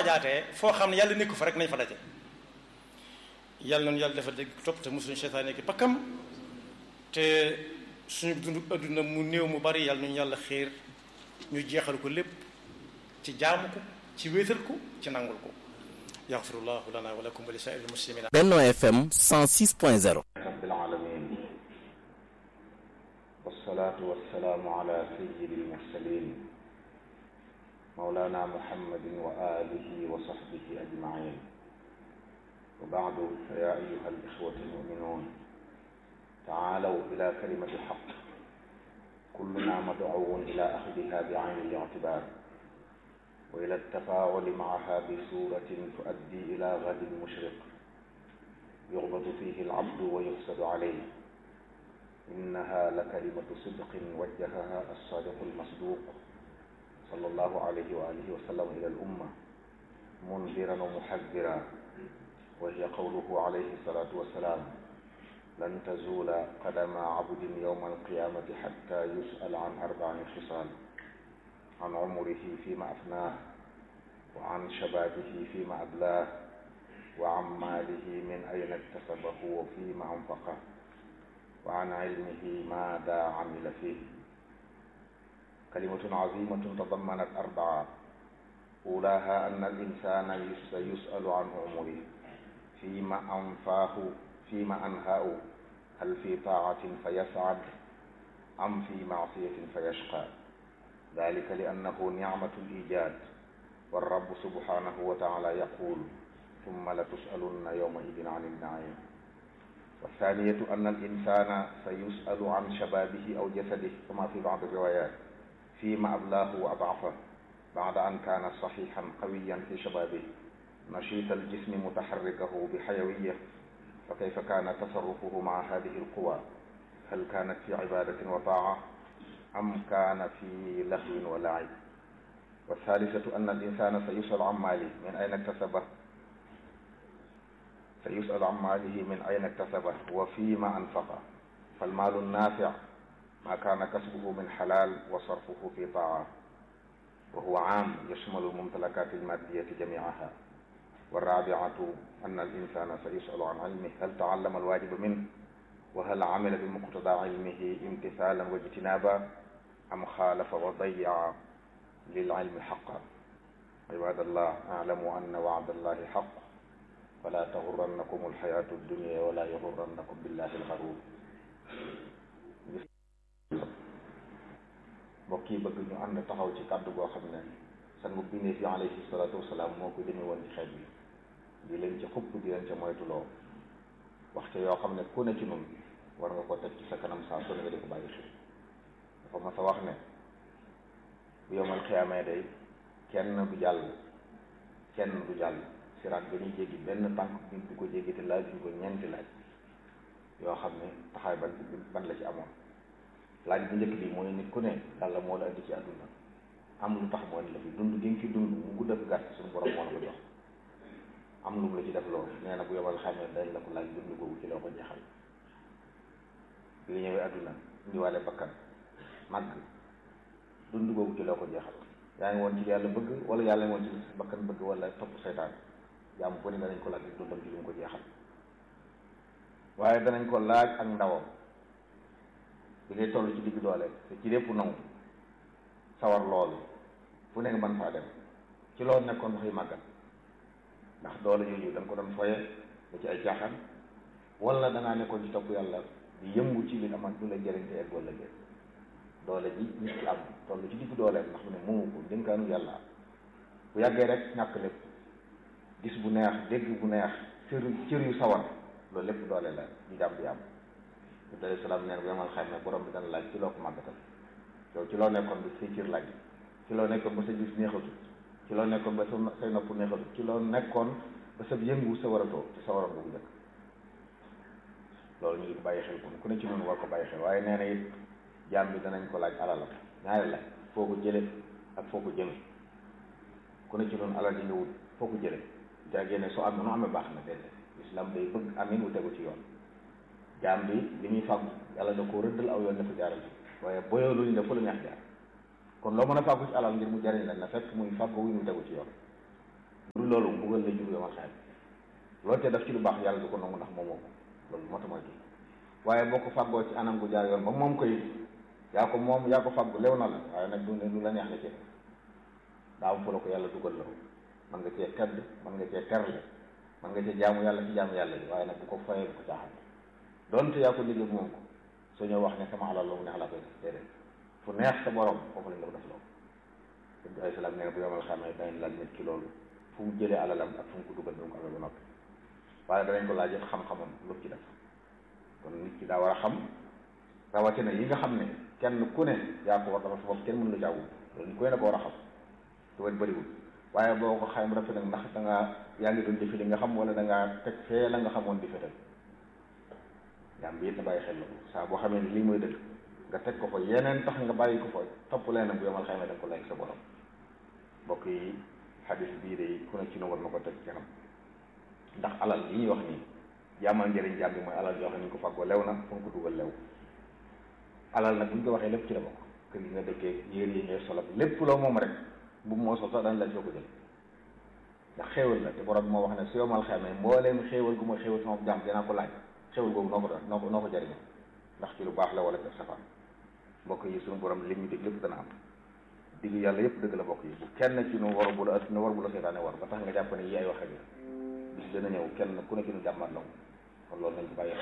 waajaatee foo xam ne yàlla nekku fa rek nañ fa daje. yàlla nañu yàlla dafa dégg topp te mosuñu seytaane ki pakkam te suñu dund adduna mu néew mu bari yàlla nañu yàlla xiir ñu jeexal ko lépp ci jaamu ko ci wéetal ko ci nangul ko. yaxfirullahu lana wa lakum wa li saa'iril muslimina. Benno FM 106.0. rabbil alamin wassalaatu wassalaamu ala sayyidil mursalin mawlana muhammadin wa alihi wa sahbihi ajmain wa baadu fa ya ayuha al ixwatu almuminun taalaw ila kalimati alxaq kulluna madcuun ila axdiha bi ayni alictibar wa ila altafaaculi macaha bi suratin tuaddi ila gadin mushriq yugbadu fihi alabdu wa yufsadu calayh innaha la kalimatu sidqin wajjahaha alsadiqu almasduq sallallahu alayhi wa alihi wa sallam ila alumma mundiran wa muxaddiran wa hiya qawluhu alayhi salatu wassalam lan tazula qadama abdin yawma alqiyamati hatta yus'al an arba'in khisal an umrihi fima afnah wa an shababihi fima ablah wa an malihi min ayna iktasabahu wa fima anfaqah wa an ilmihi maada amila fihi. kalimatun azimatun tadammanat arbaa ulaha anna al-insana yus'alu an umrihi fima anfaahu fima anhaahu hal fi taacatin fa yascad am fi macsiyatin fa yashqa dalika li annahu nicmatu l-ijaad والرب سبحانه وتعالى يقول ثم لتسألن يومئذ عن النعيم. والثانية أن الإنسان سيسأل عن شبابه أو جسده كما في بعض الروايات فيما أبلاه وأضعفه بعد أن كان صحيحا قويا في شبابه نشيط الجسم متحركه بحيوية فكيف كان تصرفه مع هذه القوى؟ هل كانت في عبادة وطاعة أم كان في لهو ولعب؟ والثالثة أن الإنسان سيسأل عن ماله من أين اكتسبه من أين اكتسبه وفيما أنفقه فالمال النافع ما كان كسبه من حلال وصرفه في طاعة وهو عام يشمل الممتلكات المادية جميعها. والرابعة أن الإنسان سيسأل عن علمه هل تعلم الواجب منه وهل عمل بمقتضى علمه امتثالا واجتنابا أم خالف وضيع للعلم حقا. عباد الله اعلموا أن وعد الله حق فلا تغرنكم الحياة الدنيا ولا يغرنكم بالله الغرور. mbokk yi bëgg ñu ànd taxaw ci kàddu goo xam ne sang bi ne fi alayhi salaatu wasalaam moo ko jëme woon ci xeet bi di leen ci xupp di leen ca moytuloo waxte yoo xam ne ku ne ci nun war nga ko teg ci sa kanam saa su ne nga di ko bàyyi xel. dafa mas a wax ne bu yomal xiyaamee day kenn du jàll siraat ba ñuy jéggi benn tànk bi du ko jéggi te laaj duñ ko ñeenti laaj yoo xam ne taxaay ban la ci amoon. laaj bu njëkk bi mooy nit ku ne yàlla moo la indi ci àdduna am lu tax moo indi la fi dund gi nga fi dund mu gudd ak gàtt suñu borom moo la ko jox am lu mu la ci def loolu nee na bu yomal xamee dañ la ko laaj dund googu ci loo ko jeexal. bi nga ñëwee àdduna indiwaale bakkan màgg dund googu ci loo ko jeexal. yaa ngi woon ci yàlla bëgg wala yàlla ngi woon ci bakkan bëgg wala topp seytaan jaamu ko ni danañ ko laaj dundam ci lu mu ko jeexal. waaye danañ ko laaj ak ndawam bi ngay toll ci digg doole te ci lépp nangu sawar loolu fu ne nga mën faa dem ci loolu nekkoon dafay màggat ndax doole yooyu da nga ko doon foye ba ci ay caaxaan wala dangaa nekkoon ci topp yàlla di yëngu ci li aman du la jëriñ te egg wala jëriñ doole ji nit ki am toll ci digg dooleem ndax mu ne moomu ko dénkaanu yàlla bu yàggee rek ñàkk lépp gis bu neex dégg bu neex cër yu sawar loolu lépp doole la di jàmm di am. alayhi salaam neen bu yamal xam ne borom bi dana laaj ci loo ko màggatal yow ci loo nekkoon ba say cër laaj ci loo nekkoon ba sa gis neexatu ci loo nekkoon ba say nopp neexatu ci loo nekkoon ba sa yëngu sa waratoo ci sa waroon bu njëkk loolu ñu ngi ko bàyyi xel kon ku ne ci noonu war ko bàyyi xel waaye nee na it jaam bi danañ ko laaj alalam ñaari laaj foo ko jële ak foo ko jëme ku ne ci noonu alal ji nga wut foo ko jële jaagee ne soo am nu amee baax na déedéet islam day bëgg amin wu tegu ci yoon jaam bi li ñuy fàggu yàlla da koo rëddal aw yoon dafa jaaral waaye boyoo lu ñu def fa la neex jaar kon loo mën a fàggu ci alal ngir mu jariñ la na fekk muy fàggu wu ñu tegu ci yoon loolu mbugal la jur yomal xel loolu te def ci lu baax yàlla du ko nangu ndax moom moo ko loolu moo tax mooy kii waaye boo ko fàggoo ci anam gu jaar yoon ba moom ko it yaa ko moom yaa ko fàggu lew na la waaye nag du ne lu la neex la ci daa am fu la ko yàlla dugal la mën nga cee tedd mën nga cee terle mën nga cee jaamu yàlla ci jaamu yàlla yi waaye nag bu ko fayee bu ko caaxaan donte yaa ko liggéey moom ko soo ñëw wax ne sama alal la mu neex laa koy def déedéet fu neex sa borom foofu lañ la ko def loolu Nabi alayhi salaam nee na bu yomal xamee dañ laaj nit ki loolu fu mu jëlee alalam ak fu mu ko dugal ba mu ko amee ba noppi waaye danañ ko laaj xam-xamam lu ci def kon nit ki daa war a xam rawatina yi nga xam ne kenn ku ne yaa ko war dafa sa bopp kenn mën la jaawu loolu ñu koy na ko war a xam du wet bëriwul waaye boo ko xayma rafet nag ndax da ngaa yaa ngi doon jëfe li nga xam wala da ngaa teg fee la nga xamoon di fetal jaam bi it na bàyyi xel la saa boo xamee ne lii mooy dëgg nga teg ko fa yeneen tax nga bàyyi ko fa topp leen bu yomal xayma da nga ko lay sa borom mbokk yi xadis bii de ku ne ci nu war na ko teg kanam ndax alal yi ñuy wax nii jaamal njëriñ jaam bi mooy alal joo xam ne ñu ko fàggoo lew na fu nga ko dugal lew alal nag bu ñu ko waxee lépp ci la bokk kër gi nga dëkkee yéer yi ngay solal lépp loo moom rek bu moo sol sax dañ la soo ko jël ndax xéewal la te borom moo wax ne su yomal xamee mbooleem xéewal gu ma xéewal sama jaam dinaa ko laaj xéewal googu noo ko jariñoo ndax ci lu baax la wala ci safaan mbokk yi suñu borom li ñu dig lépp dana am digg yàlla yëpp dëgg la mbokk yi bu kenn ci nu war bu la seetaane war ba tax nga jàpp ne yi ay waxe bi bis dana ñëw kenn ku ne ci nu jàmmat la kon loolu nañ ci bàyyi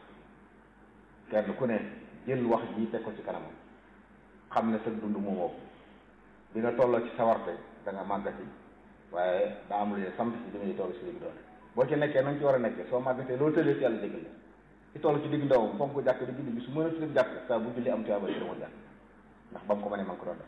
xel kenn ku ne jël wax ji teg ko ci kanamam xam ne sa dund moomoo bi nga tolloo ci sawarte da nga màggati waaye daa am lu sant ci li ngay toll si digg doole boo ci nekkee nañ ci war a nekkee soo màggatee loolu tëlee ci yàlla jégal la ci toll ci digg ndawam fonk ko jàkk di julli bi su mën a ci dem jàkk saa bu julli am tuyaaba yi dama jàkk ndax ba mu ko mënee man ko doon def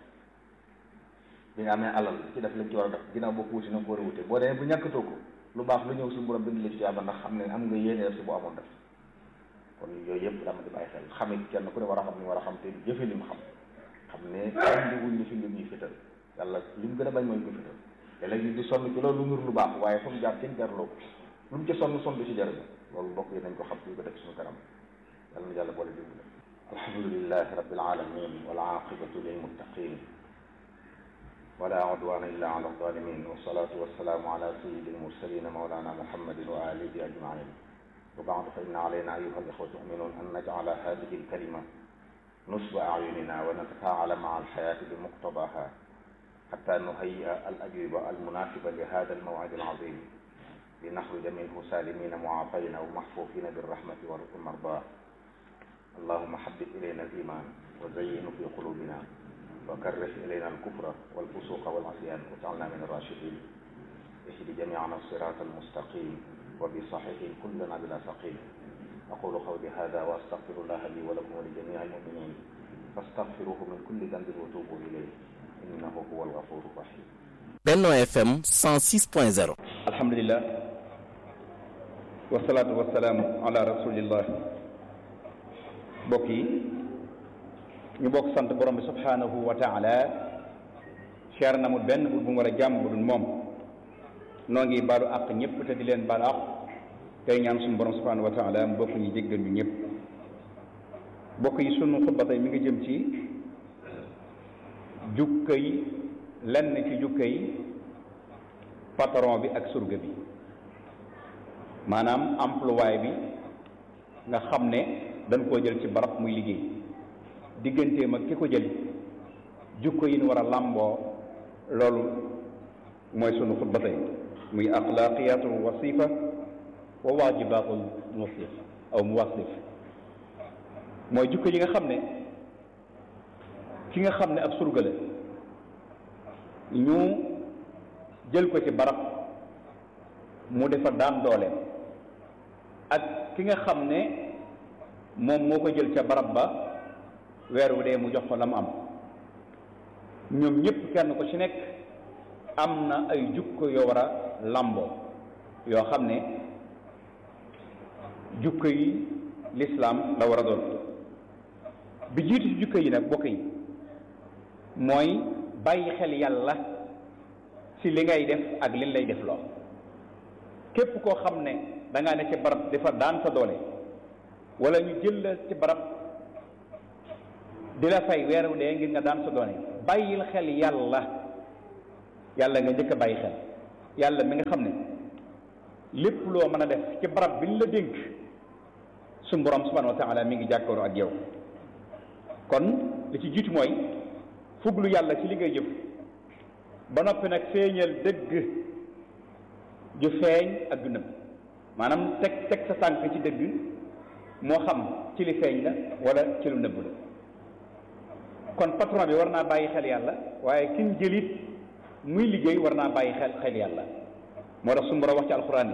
bi nga amee alal ci def lañ ci war a def ginnaaw boo ko wuti na ko war a wute boo demee bu ñàkkatoo ko lu baax lu ñëw suñu borom bind la ci tuyaaba ndax xam ne am nga yéene def si boo amoon def kon yooyu yëpp dama di bàyyi xel xamit kenn ku ne war a xam ni war a xam te jëfe li mu xam ne andi wuñ ni fi mbir ñuy fétal yàlla li mu gën a bañ mooy ko fétal te léegi di sonn ci loolu lu nur lu baax waaye fa mu jaar kenn jarloo ko lu mu ci sonn du ci jariñ loolu mbokk yi nañ ko xam fii ko def suñu kanam yàlla na yàlla boole dimbale alhamdulillahi rabbil alamin wal aqibatu lil muttaqin wala udwana illa ala zalimin wa salatu wassalamu ala sayyidil mursalin mawlana muhammadin wa alihi ajmain wa ba'du fa inna alayna ayyuha al ikhwatu mu'minun an naj'ala hadhihi al kalima نصب أعيننا ونتفاعل مع الحياة بمقتضاها حتى نهيئ الأجوبة المناسبة لهذا الموعد العظيم لنخرج منه سالمين معافين ومحفوفين بالرحمة والمرضاة اللهم حبب إلينا الإيمان وزينه في قلوبنا وكره إلينا الكفر والفسوق والعصيان واجعلنا من الراشدين اهد جميعنا الصراط المستقيم وبصحيح كلنا بلا سقيم أقول قولي هذا وأستغفر الله لي ولكم ولجميع المؤمنين فاستغفروه من كل ذنب وتوبوا إليه إنه هو الغفور الرحيم. Benno FM 106.0. الحمد لله والصلاة والسلام على رسول الله. mbokk yi ñu bokk sant borom bi subhanahu wa taala cher na mu benn bu mu war a jàmm bu dul moom noo ngi baalu àq ñëpp te di leen baalu àq tey ñaan suñu borom subhanahu wa taala mu bokk ñu jéggal ñu ñëpp bokk yi sunu xutba tey mi ngi jëm ci jukka yi lenn ci jukka yi patron bi ak surga bi maanaam employé bi nga xam ne dañ koo jël ci barab muy liggéey digganteem ak ki ko jël jukko yi ñu war a làmboo loolu mooy sunu xutba tey muy axlaaqiyatul wasifa wa waajibatul muwassif aw muwassif mooy jukko yi nga xam ne ki nga xam ne ab surga la ñu jël ko ci barab mu defa daan doole ak ki nga xam ne moom moo ko jël ca barab ba weer wu dee mu jox ko la mu am ñoom ñëpp kenn ko ci nekk am na ay jukko yoo war a làmboo yoo xam ne jukko yi lislaam la war a doon bi jiitu ci jukko yi nag bokk yi mooy bàyyi xel yàlla ci li ngay def ak liñ lay def loo képp koo xam ne da ngaa ne ci barab dafa daan sa doole wala ñu jël la ci barab di la fay weer wu dee ngir nga daan sa doole bàyyil xel yàlla nga njëkk a bàyyi xel yàlla mi nga xam ne lépp loo mën a def ci barab bi ñu la dénk suñu borom subhanahu wa taala mi ngi jàkkaaroo ak yow. kon li ci jiitu mooy fuglu yàlla ci li ngay jëf ba noppi nag feeñal dëgg ju feeñ ak ju nëbb maanaam teg sa tànk ci dëgg moo xam ci li feeñ la wala ci lu nëbb la. kon patron bi war naa bàyyi xel yàlla waaye kin jëlit muy liggéey war naa bàyyi xel yàlla. moo tax suñu borom wax ci alxuraan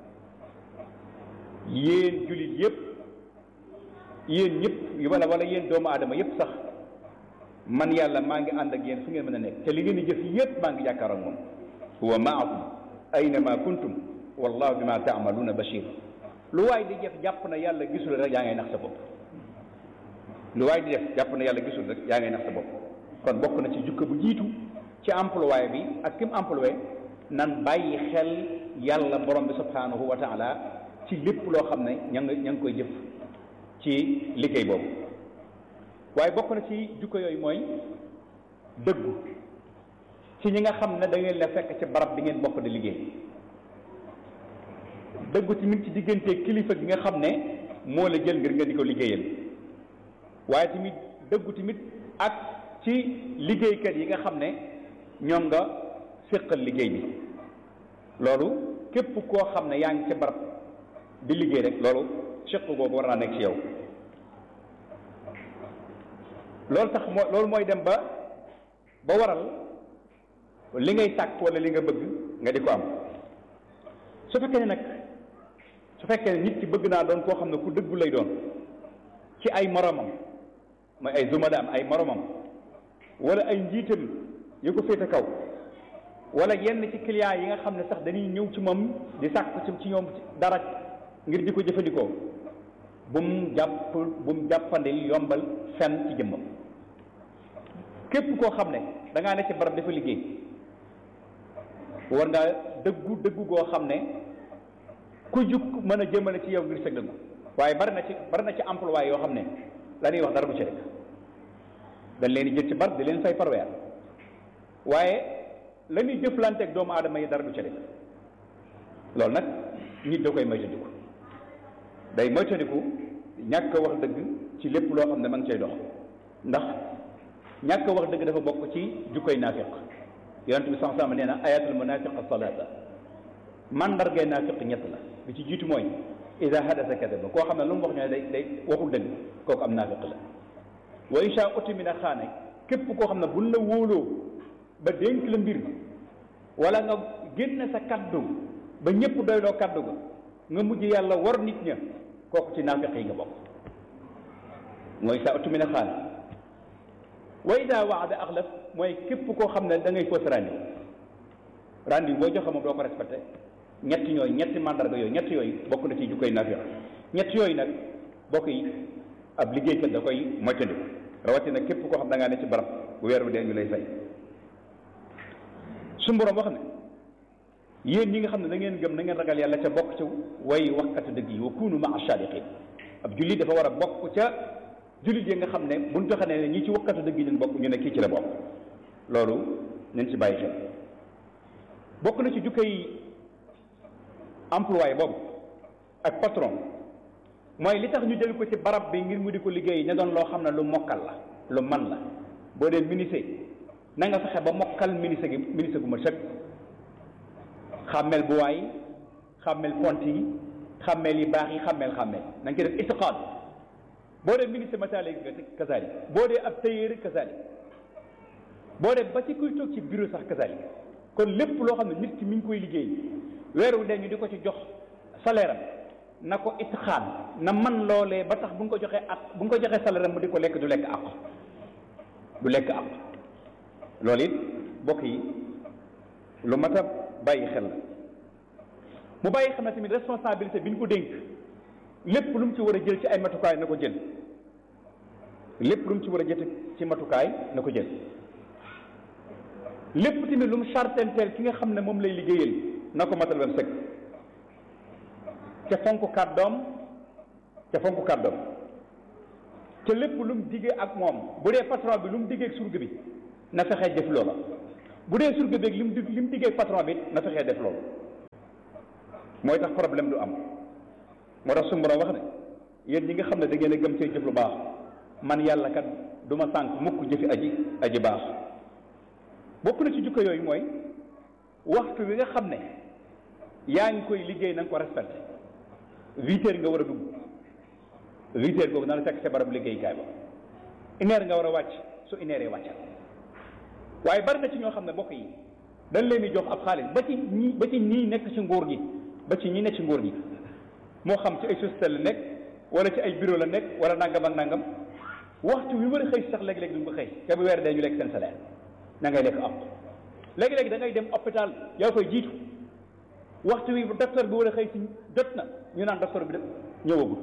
yi yéen jullit yépp yéen ñëpp wala yéen doomu aadama yépp sax man yàlla maa ngi ànd ak yéen fu ngeen mën a nekk te li ngeen di jëf yépp maa ngi jàkkaar ak moom. huwa maakum aynama kuntum wallahu bima taamaluuna bashir. lu waay di def jàpp na yàlla gisul rek yaa ngay nax sa bopp. lu waay di def jàpp na yàlla gisul rek yaa ngay nax sa bopp. kon bokk na ci jukka bu jiitu ci employé bi ak kim employé nan bàyyi xel yàlla borom bi subhanahu wa taala ci lépp loo xam ne ña ngi koy jëf ci liggéey boobu. waaye bokk na ci jukka yooyu mooy dëggu ci ñi nga xam ne da ngeen la fekk ci barab bi ngeen bokk di liggéey. dëggu tamit ci diggante kilifa gi nga xam ne moo la jël ngir nga di ko liggéeyal waaye tamit dëggu tamit ak ci liggéeykat yi nga xam ne ñoom nga séqal liggéey bi. loolu képp koo xam ne yaa ngi ci barab di liggéey rek loolu séq googu war naa nekk ci yow. loolu tax loolu mooy dem ba waral li ngay sàkk wala li nga bëgg nga di ko am. su fekkee ne nit ki bëgg naa doon koo xam ne ku dëggu lay doon ci ay moromam mooy ay zumadaam ay moromam wala ay njiitam yu ko féete kaw wala yenn ci client yi nga xam ne sax dañuy ñëw ci moom di sàkk ci ñoom dara ngir di ko jëfandikoo bu mu jàppandil yombal fenn ci jëmmam. képp koo xam ne da ngaa ne ci barab dafa liggéey war ngaa dëggu goo xam ne ku jug mën a jëmale ci yow ngir sëg dëggu. waaye bari na ci emploi yoo xam ne la ñuy wax dara du ci rek dañ leen di jël ci bar di leen fay par weer waaye la ñuy jëflante ak doomu aadama yi dara du ci rek. loolu nag nit da koy moytandiku day moytandiku ñàkk a wax dëgg ci lépp loo xam ne ma ngi cay dox ndax ñàkk a wax dëgg dafa bokk ci jukkoy naafiq. yonent bi sax sama nee na ayatul munafiq as-salata mandargay naafiq ñett la bi ci jiitu mooy ida hadasa kadaba koo xam ne lu mu wax ñoo day waxul dëgg kooku am naafiq la. wa insha utimina xaane képp koo xam ne buñ la wóoloo ba dénk la mbir wala nga génn sa kaddu ba ñëpp doyloo kaddu ga nga mujj yàlla war nit ña kooku ci naafiq yi nga bokk. mooy sa utimina xaane wa ida waada axlaf mooy képp koo xam ne da ngay fausse rendez-vous boo joxe moom doo ko respecté. ñetti mandarga yooyu ñett yooyu bokk na ci jukkoy naafiq. ñett yooyu nag bokk yi ab liggéeykat da koy moytandiku rawatina képp koo xam da ngaa ne ci barab bu weer bi dee ñu lay fay. suñu borom wax ne yéen ñi nga xam ne da ngeen gëm na ngeen ragal yàlla ca bokk ca way waxkatu dëgg yi wa kunu ma'a saadiqin. ab jullit dafa war a bokk ca jullit yi nga xam ne buñ joxe ne ñi ci waxkatu dëgg yi leen bokk ñu ne kii ci la bokk. loolu nañ ci bàyyi xel. bokk na ci jukkay employé boobu ak patron mooy li tax ñu jël ko ci barab bi ngir mu di ko liggéey ne doon loo xam ne lu mokkal la lu man la. boo dee ministre na nga fexe ba mokkal ministre gu ma sëkk xàmmeel bu waay xàmmeel pont yi xàmmeel yi baax yi xàmmeel na nga ci def itiqaad. boo dee ministre matali kasali boo dee ab tailleur kasali boo dee ba ci kuy toog ci bureau sax kasali. kon lépp loo xam ne nit ki mi ngi koy liggéey weer wu dee ñu di ko ci jox salaire am na ko itixaan na man loolee ba tax bu nga ko joxee salaire am mu di ko lekk du lekk àq loolu it bokk yi lu mat a bàyyi xel la. mu bàyyi xel na tamit responsabilité bi ñu ko dénk lépp lu mu ci war a jël ci ay matukaay na ko jël lépp lu mu ci war a jël ci matukaay na ko jël. lépp tamit lu mu sartenteel ki nga xam ne moom lay liggéeyal na ko matal bam sëkk ca fonk kàddoom te lépp lu mu diggee ak moom bu dee patron bi lu mu diggee ak surga bi na fexe jëf loola bu dee surga beeg li mu diggee patron bi na fexee def loolu mooy tax problème du am. moo tax suñu borom wax ne yéen ñi nga xam ne da ngeen a gëm see jëf lu baax man yàlla kat du ma sànk mukk jëfi aji baax. bokk na ci jukko yooyu mooy waxtu wi nga xam ne yaa ngi koy liggéey na nga ko respecté 8 heures nga war a dugg 8 heures boobu na la fekk sa barab liggéeykaay ba 1 heure nga war a wàcc su 1 heure wàccal waaye bari na ci ñoo xam ne bokk yi dañ leen di jox ab xaalis ba ci ñii nekk ci nguur gi ba ci ñi nekk ci nguur gi moo xam ci ay société la nekk wala ci ay bureau la nekk wala nangam ak nangam waxtu wi war a xëy sax léegi-léegi du nga ko xëy te bu weer dee ñu lekk seen salaire na ngay lekk am léegi-léegi da ngay dem hôpital yaa koy jiitu waxtu wi docteur bi war a xëy si jot na ñu naan docteur bi ñëwagut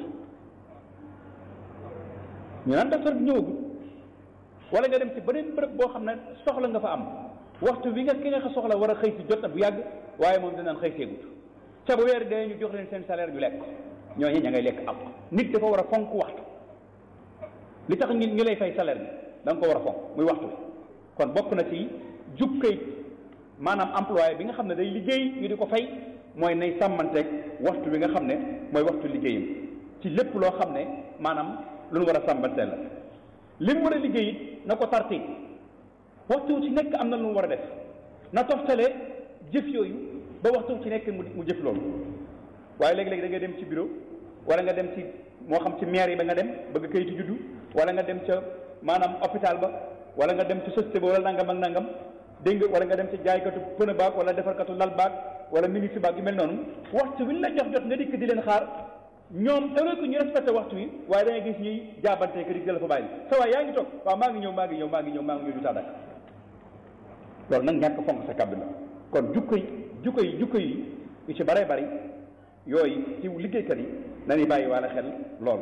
wala nga dem ci beneen bërëb boo xam ne soxla nga fa am waxtu wi ki nga soxla war a xëy si jot na bu yàgg waaye moom dinaan xëy seegut ca bu weer dee ñu jox leen seen salaire ñu lekk ñooñu ña ngay lekk am nit dafa war a fonk waxtu li tax ñu lay fay salaire bi da nga ko war a fonk muy waxtu kon bokk na ci jukkay maanaam employé bi nga xam ne day liggéey ñu di ko fay mooy nay sàmmanteeg waxtu bi nga xam ne mooy waxtu liggéeyam ci lépp loo xam ne maanaam lu ñu war a sàmmanteel la li mu war a liggéey it na ko tarti waxtu ci nekk am na lu mu war a def na toftale jëf yooyu ba waxtu ci nekk mu jëf loolu waaye léegi-léegi da ngay dem ci bureau wala nga dem ci moo xam ci maire yi ba nga dem bëgg kayitu juddu wala nga dem ca maanaam hôpital ba wala nga dem ci société ba wala nangam ak nangam dégg nga wala nga dem ci jaaykatu pneu baag wala defarkatu lal baag wala ministre baag yu mel noonu waxtu wi la jox jot nga dikk di leen xaar ñoom tawee ko ñu respecté waxtu wi waaye da ngay gis ñuy jaabante que di la fa bàyyi sa waay yaa ngi toog waaw maa ngi ñëw du tax loolu nag ñàkk fonk sa kàddu la kon jukko yi yu ci bare bari yooyu ci liggéeykat yi nañuy bàyyi wala xel lool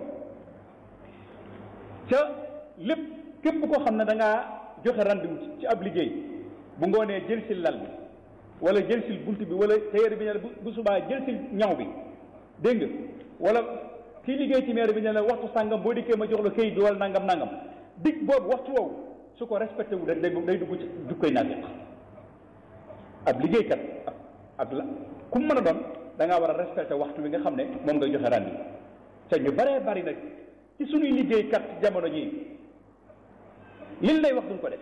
ca lépp képp koo xam ne da ngaa joxe rendez-vous ci ab liggéey bu ngoonee jël si lal bi wala jël si bunt bi wala téere bi ne la bu subaa jël si ñaw bi dégg nga wala kii liggéey ci maire bi ne la waxtu sàngam boo dikkee ma jox la këyit bi wala nangam dig boobu waxtu woowu su ko respecté wu day dugg ci jukkoy naafiq ab liggéeykat ak la ku mën a doon da ngaa war a respecté waxtu bi nga xam ne moom ngay joxe rendez-vous te ñu baree bari nag ci suñuy liggéeykat jamono jii liñ lay wax duñ ko def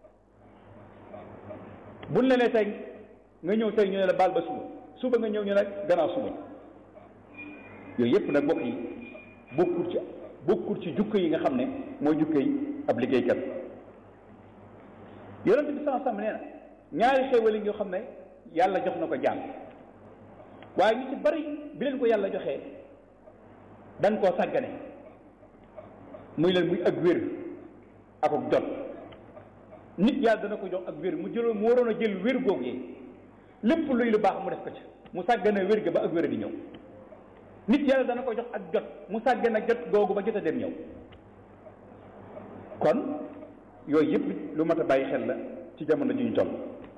buñ la nee tey nga ñëw tey ñu ne la baal ba suba nga ñëw ñu ne gannaaw suba yooyu yëpp nag bokk yi bokkul ci jukko yi nga xam ne mooy jukko yi ab liggéeykat yonent bi sallallahu alayhi wasallam nee na ñaari xéewal yi yoo xam ne yàlla jox na ko jaam waaye ñu ci bari bi leen ko yàlla joxee dañ koo sàggane muy ak wér ak jot nit yàlla dana ko jox ak wér mu waroon a jël wér googu yi lépp luy lu baax mu def ko ci mu sàggane wér ga ba ak wér di ñëw nit yàlla dana ko jox ak jot mu sàggane jot googu ba jot a dem ñëw kon yooyu yëpp lu mat a bàyyi xel la ci jamono ji ñu toll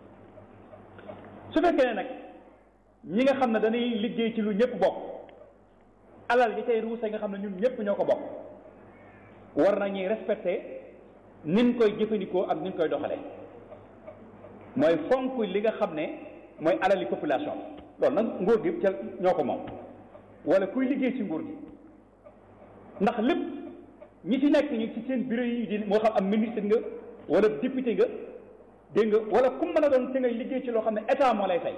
su fekkee ne nag ñi nga xam ne dañuy liggéey ci lu ñëpp bokk alal yi tey ruuse nga xam ne ñun ñëpp ñoo ko bokk war nañuy respecté nin koy jëfandikoo ak nin koy doxale mooy fonk li nga xam ne mooy alali population loolu nag nguur gi ca ñoo ko moom wala kuy liggéey ci nguur gi ndax lépp ñi ci nekk ñu ci seen bureau yi di moo xam am ministre nga wala député nga dégg nga wala ku mën a doon te ngay liggéey ci loo xam ne état moo lay fay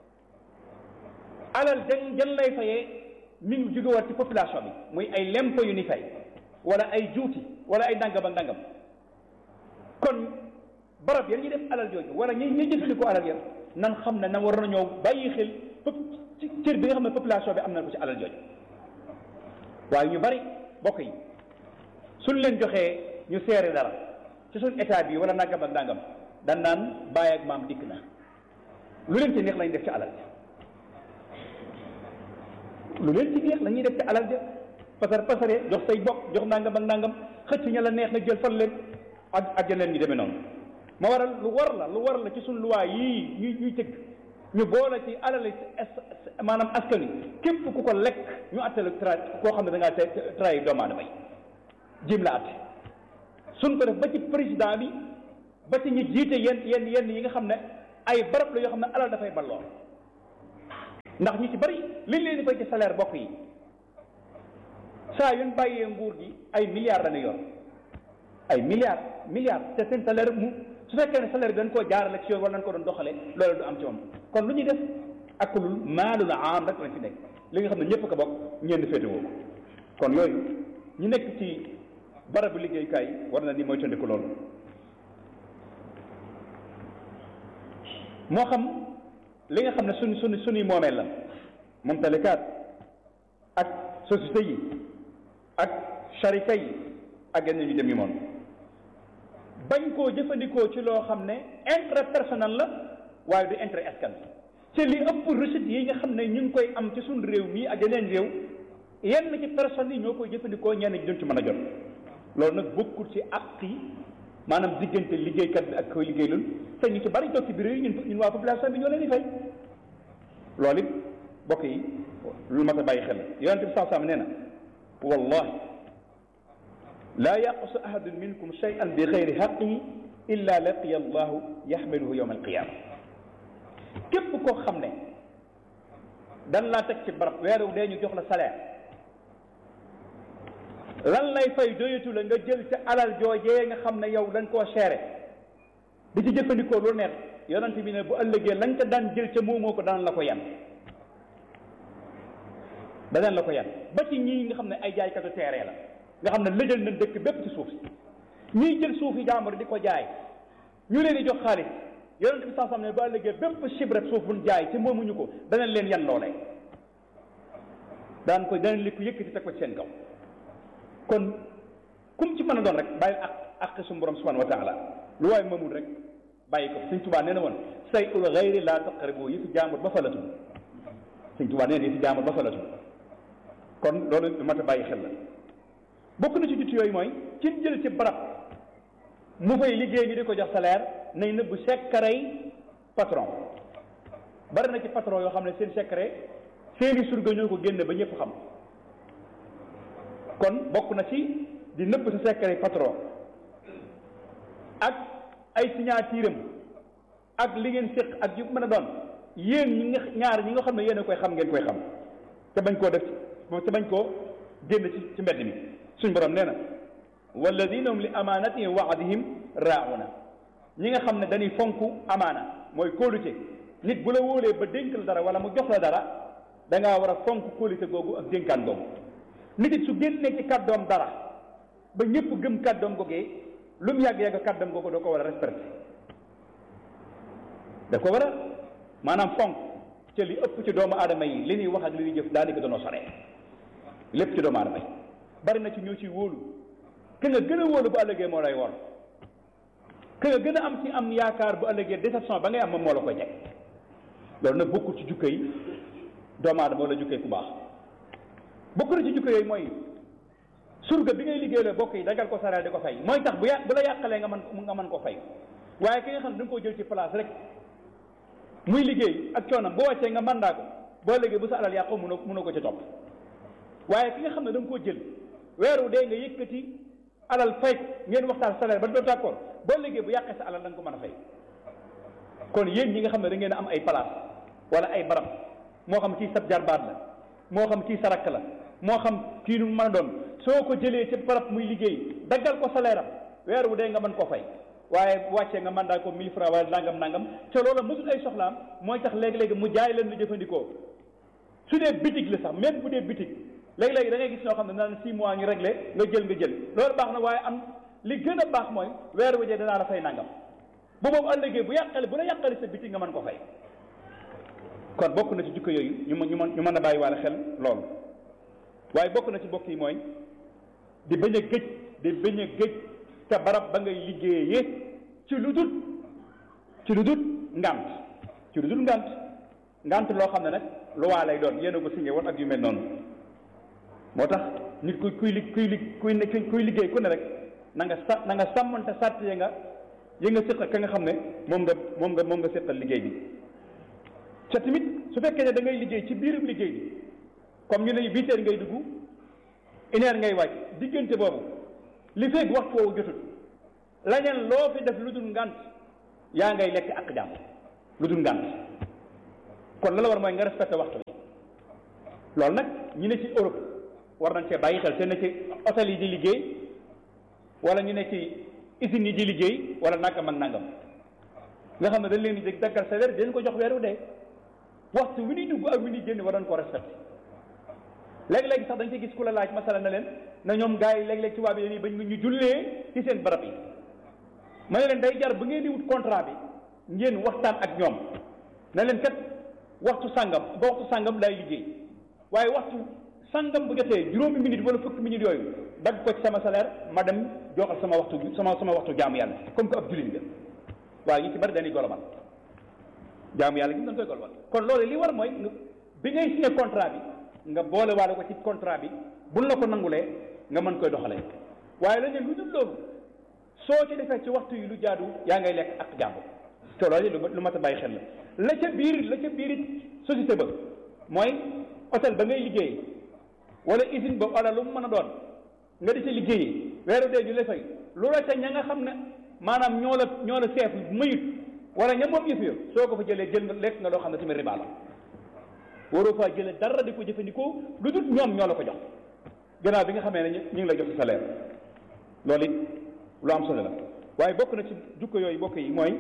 alal jën lay fayee mi ngi jóge war ci population bi muy ay lempo yu ni fay wala ay juuti wala ay ndàngam ak ndàngam kon barab yan ñi def alal jooju wala ñi jëfandikoo alal yan nan xam ne na war nañoo bàyyi xel ci cër bi nga xam ne population bi am na ko ci alal jooju waaye ñu bari bokk yi suñ leen joxee ñu seere dara ci suñ état bi wala nangam ak ndàngam dan naan bàyyi ak maam dikk na lu leen ci neex lañ def ci alal ja lu leen ci neex la ñuy def ci alal ja pasare jox say bokk jox nangam ak nangam xëcc ña la neex na jël fan leen ak leen ñu demee noonu ma waral lu war la ci suñ luwaay yii ñuy tëgg ñu boole ci alal maanaam askan wi képp ku ko lekk ñu attale koo xam ne da ngaa trahir doomu aadama yi jim la atte suñ ko def ba ci président bi ba ci ñi jiite yenn yi nga xam ne ay barab la yoo xam ne alal dafay balloo ndax ñu ci bari liñ leen di fay ci salaire bokk yi saa yu ñu bàyyee nguur gi ay milliards lañu yor ay milliards te seen salaire su fekkee ne salaire bi dañ koo jaarale ci yoon wala dañ ko doon doxale loolu du am ci moom kon lu ñuy def akulul maalul aam rek lañ fi nekk li nga xam ne ñëpp ko bokk ñenn féetewoo ko kon yooyu ñu nekk ci barabu liggéeyukaay war na ni mooy tëndiku loolu moo xam li nga xam ne suñuy moomeel la mumtalikaat ak société yi ak sharika yi ak yenn ñu dem yi moom bañ koo jëfandikoo ci loo xam ne intérêt personnel la waaye du intérêt askan ci li ëpp recette yi nga xam ne ñu ngi koy am ci suñu réew mii ak yeneen réew yenn ci personnes yi ñoo koy jëfandikoo ñenn ñi duñ ci mën a jot loolu nag bokkul ci àq yi maanaam diggante liggéeykat bi ak koy liggéeylul te ñu ci bari toog ci biir yi ñun waa population bi ñoo leen di fay loolu it bokk yi lu mat a bàyyi xel yonente bi saa nee na wallahi laa yaqusu ahadun minkum shay'an bi xayri haqqihi illa laqiya allahu yaxmiluhu yawma alqiyama képp koo xam ne dan laa teg ci barab weeru dee ñu jox la salaire lan lay fay doyatu la nga jël ca alal joojee nga xam ne yow dañ koo seere di ci jëfandikoo lu neex yonent bi ne bu ëllëgee lañ ca daan jël ca moomoo ko daan la ko yan danañ la ko yan ba ci ñii nga xam ne ay jaaykatu teeree la nga xam ne lëjal nañ dëkk bépp ci suuf si ñiy jël suufi jàmbur di ko jaay ñu leen di jox xaalis yonent bi saasam ne ba ëllëgee bépp chibreb suuf buñ jaay te moomuñu ko danañ leen yan loolee danañ li ko yëkkati teg ko ci seen kaw kon kum ci mën a doon rek bàyyi ak suñu borom subhanahu wa taala lu waaye moomul rek bàyyi ko Sëñ Tuubaa nee na woon say ul xayri laa taqribu yi fi jàmbur ba falatu Sëñ Tuubaa nee na yi fi jàmbur ba falatu kon loolu lu mat a bàyyi xel la bokk na ci jut yooyu mooy ci jël ci barab mu fay liggéey ñu di ko jox salaire nay nëbbu secret patron bari na ci patron yoo xam ne seen secret seeni surga ñoo ko génne ba ñëpp xam kon bokk na ci di nëbb sa secret patron ak ay signature am ak li ngeen séq ak yu mën a doon yéen ñi nga ñaar ñi nga xam ne yéen a koy xam ngeen koy xam te bañ koo def te bañ koo génn ci mbedd mi suñ borom nee na walladina hum li amanatihim wa waadihim raa'una ñi nga xam ne dañuy fonk amaana mooy kóolute nit bu la wóolee ba dénk la dara wala mu jox la dara da ngaa war a fonk kóolute googu ak dénkaan googu nit it su génnee ci kàddoom dara ba ñëpp gëm kàddoom googee lu mu yàgg-yàgg kàddoom googu doo ko war a respecté da ko war a maanaam fonk ci li ëpp ci doomu aadama yi li ñuy wax ak li ñuy jëf daanaka danoo soree lépp ci doomu aadama yi bari na ci ñoo ciy wóolu ka nga gën a wóolu bu ëllëgee moo lay wor ka nga gën a am ci am yaakaar bu ëllëgee déception ba ngay am moom moo la koy jeg loolu nag bokkul ci jukka yi doomu aadama wala jukkee ku baax bokk na ci jukka yooyu mooy surga bi ngay liggéey la bokk yi dagal ko sareel di ko fay mooy tax bu la yàqalee nga mën ko fay waaye ki nga xam ne da nga koo jël ci place rek muy liggéey ak coonam boo wàccee nga mandaa ko boo léegi bu sa alal yàqoo mënoo ko ci topp waaye ki nga xam ne da nga koo jël weeru dee nga yëkkati alal fay ko ngeen waxtaan salaire ba doo d'accord boo léegi bu yàqee sa alal da nga ko mën a fay kon yéen ñi nga xam ne da ngeen am ay place wala ay barab moo xam ci sab jarbaat la moo xam ci sarak la moo xam kii nu mën a doon soo ko jëlee ci barab muy liggéey daggal ko salaire am weer wu dee nga mën ko fay waaye wàccee nga mandat ko 1000 francs wala nangam te loolu mësul ay soxlaam mooy tax léegi-léegi mu jaay leen lu jëfandikoo su dee bitig la sax même bu dee bitig léegi-léegi da ngay gis ñoo xam ne naan 6 mois ñu réglé nga jël loolu baax na waaye am li gën a baax mooy weer wu dee danaa la fay nangam bu boobu ëllëgee bu la yàqale sa bitig nga mën ko fay kon bokk na ci jukko yooyu ñu mën a bàyyi waale xel loolu waaye bokk na ci bokk yi mooy di bañ a gëj te barab ba ngay liggéeyee ci lu dul ngant loo xam ne nag lu waa lay doon yéen a ko signé woon ak yu mel noonu moo tax nit kuy liggéey ku ne rek na nga sàmmante sàrt yi nga séq ka nga xam ne moom nga séqal liggéey bi ca tamit su fekkee ne da ngay liggéey ci biirum liggéey bi comme ñu ne 8 heures ngay dugg 1 heure ngay wàcc diggante boobu li fekk waxtu woowu jotul lañeen loo fi def lu dul ngànt yaa ngay lekk ak jàmm lu dul ngànt kon la war mooy nga respecté waxtu bi loolu nag ñu ne ci Europe war nañ cee bàyyi xel te ne ci hôtel yi di liggéey wala ñu ne ci usines yi di liggéey wala nangam ak nangam nga xam ne dañ leen di daggal sa weer dañ ko jox weeru dee waxtu wi ñuy dugg ak wi ñuy génn war nañ ko respecté léegi-léegi sax dañ ci gis ku la laaj masala na leen na ñoom gars yi léeg-léeg ci waa bi dañuy bañ ñu jullee ci seen barab yi ma ne leen day jar bu ngeen di wut contrat bi ngeen waxtaan ak ñoom na leen kat waxtu sàngam ba waxtu sàngam lay liggéey waaye waxtu sàngam bu jotee juróomi minute wala fukki minute yooyu dagg ko ci sama salaire ma dem joxal sama waxtu jaamu yàlla comme que ab jullit nga waaye ñu ci bari dañuy golomal jaamu yàlla gi dañ koy golomal kon loolu li war mooy bi ngay signé contrat bi nga boole waale ko ci contrat bi buñ la ko nangulee nga mën koy doxalee waaye la ne lu dul loolu soo ci defee ci waxtu yi lu jaadu yaa ngay lekk ak jàmm te loolu lu mat a bàyyi xel la ca biir société ba mooy hôtel ba ngay liggéey wala usine ba wala lu mu mën a doon nga di ca liggéeyee weeru dee ñu la fay lu la ca ña nga xam ne maanaam ñoo la seef mayut wala ña moom yëf yo soo ko fa jëlee jël nga lekk nga loo xam ne tamit riba la waroo faa jëlee dara di ko jëfandikoo lu dul ñoom ñoo la ko jox gannaaw bi nga xamee ne ñu ngi lay jox ci salaire loolu it lu am solo la waaye bokk na ci jukko yooyu bokk yi mooy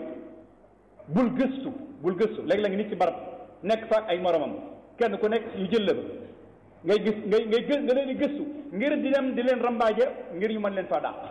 bul gëstu léeg-léeg nit ci barab nekk fa ay moromam kenn ku nekk ñu jël la ngay gis nga leen di gëstu ngir di dem di leen rambaaje ngir ñu mën leen faa dàq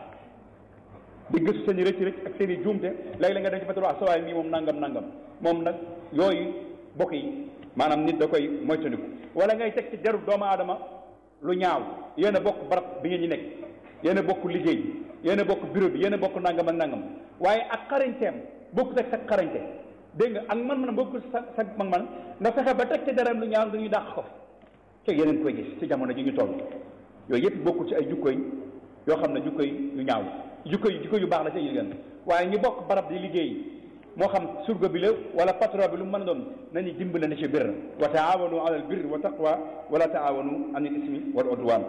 di gëstu seen i rëcc ak seen i juumte léeg-léeg nga dem ci patron sa waay mii moom nangam moom nag yooyu bokk yi maanaam nit da koy moytandiku wala ngay teg ci deru doomu aadama lu ñaaw yéen a bokk barab bi ngeen ñu nekk yéen a bokk liggéey yéen a bokk bureau bi yéen a bokk nangam ak nangam waaye ak xarañteem bokkut ak sa xarañte dégg nga ak man bokkut sa man nga fexe ba teg ci deram lu ñaaw dañuy dàq ko te yeneen koy gis ci jamono ji ñu toll yooyu yëpp bokkul ci ay jukkoy yoo xam ne jukkoy yu ñaaw jukko yu baax la ca yu gën waaye ñu bokk barab di liggéey moo xam surga bi la wala patron bi lu mu mën a doon nañu dimbale na ci birr wa taawanu ala al birri wa taqwa wala taawanu an al ismi wal udwan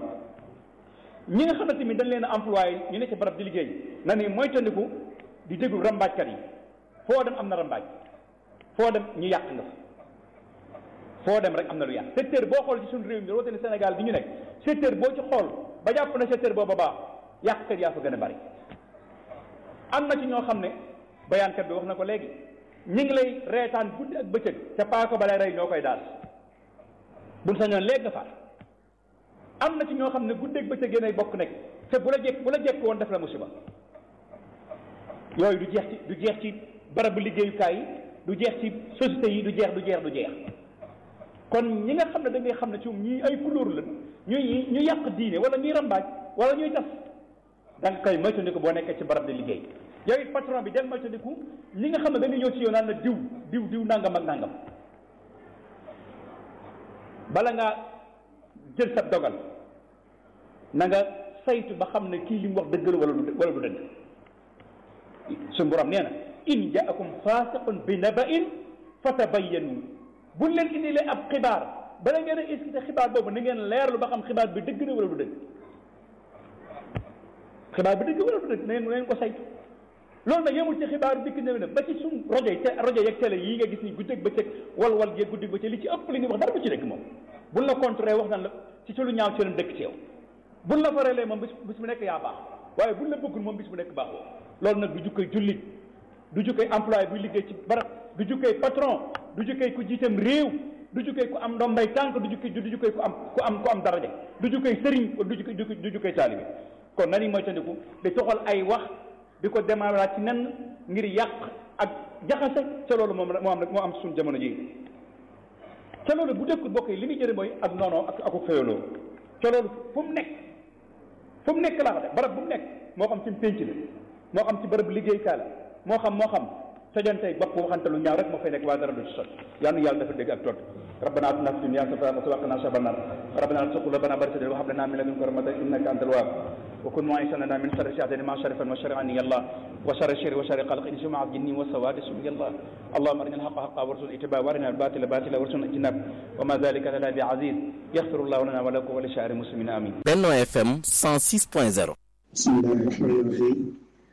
ñi nga xam ne tamit dañ leen a employé ñu ne ci barab di liggéey na ni moytandiku di déglu rambaajkat yi foo dem am na rambaaj foo dem ñu yàq nga foo dem rek am na lu yàq secteur boo xool ci suñu réew mi rawatina Sénégal bi ñu nekk secteur boo ci xool ba jàpp na secteur booba baax yàqkat yaa fa gën a bari am na ci ñoo xam ne bayaankat bi wax na ko léegi ñu ngi lay reetaan guddi ak bëccëg te paako ba lay rey ñoo koy daal buñ sañoon léegi nga faat am na ci ñoo xam ne guddi ak bëccëg yéenay bokk nekk te bu la jekk woon def la musiba yooyu du jeex ci barabu liggéeyukaay yi du jeex ci société yi du jeex kon ñi nga xam ne da ngay xam ne ci ñii ay couleur la ñu yàq diine wala ñuy rambaaj wala ñuy tas da nga koy moytandiku boo nekkee ci barab de liggéey yow it patron bi del moytandiku ñi nga xam ne dañuy ñëw ci yow naan la diw nangam ak nangam bala ngaa jël sa dogal na nga saytu ba xam ne kii li mu wax dëgg la wala du dëgg suñu borom nee na in jaakum fasiqun bi naba'in fatabayyanu buñ leen indilee ab xibaar bala ngeen a expliqué xibaar boobu na ngeen leerlu ba xam xibaar bi dëgg na wala du dëgg xibaar bi dëgg wala du dëgg na ngeen ko saytu loolu nag yemul ci xibaar bi dikk na ba ci suñ rajo yeeg télé yi nga gis ni guddeeg bëccëg wal yeeg guddeeg bëccëg li ci ëpp li ñuy wax dara bu ci dëgg moom buñ la contré wax nan la ci lu ñaaw ci leen dëkk ci yow buñ la farelee moom bis bu nekk yaa baax waaye buñ la bëggul moom bis bu nekk baaxoo loolu nag du jukkoy jullit du jukkee employé buy liggéey ci barab du jukkee patron du jukkee ku jiitam réew du jukkee ku am ndombay tànk du jukkee ku am daraja du jukkee sëriñ du jukkee taalibe kon nani mooy tandiku di toxal ay wax di ko démarrer ci nen ngir yàq ak jaxase ca loolu moo am suñu jamono ji ca loolu bu dëkkul bokk yi li muy jëre mooy ak noonoo ak fayoloo ca loolu fu mu nekk laa ko def barab bu mu nekk moo xam ci pénc la moo xam ci barab liggéeykaay la moo xam tojantey bopp waxante lu ñaaw rek moo fay nekk waa dara du ci sot yal na yàlla dafa dégg ak todd rabbana atina fid dunya hasanatan wa qina adhaban nar rabbana la tuzigh qulubana ba'da idh hadaytana wa hab lana min ladunka rahmatan innaka antal wahhab wa kun mu'isana min sharri shayatin ma sharifan wa sharri ani yallah wa sharri shirri wa sharri khalqin suma jinni wa sawadi sum yallah allahumma arina al-haqqa haqqan warzuqna ittiba'a wa arina al-batila batila warzuqna ijtinab wa ma dhalika lana bi'aziz yaghfirullahu lana wa lakum wa li sha'iril muslimin amin Benno FM 106.0 bismillahir rahmanir rahim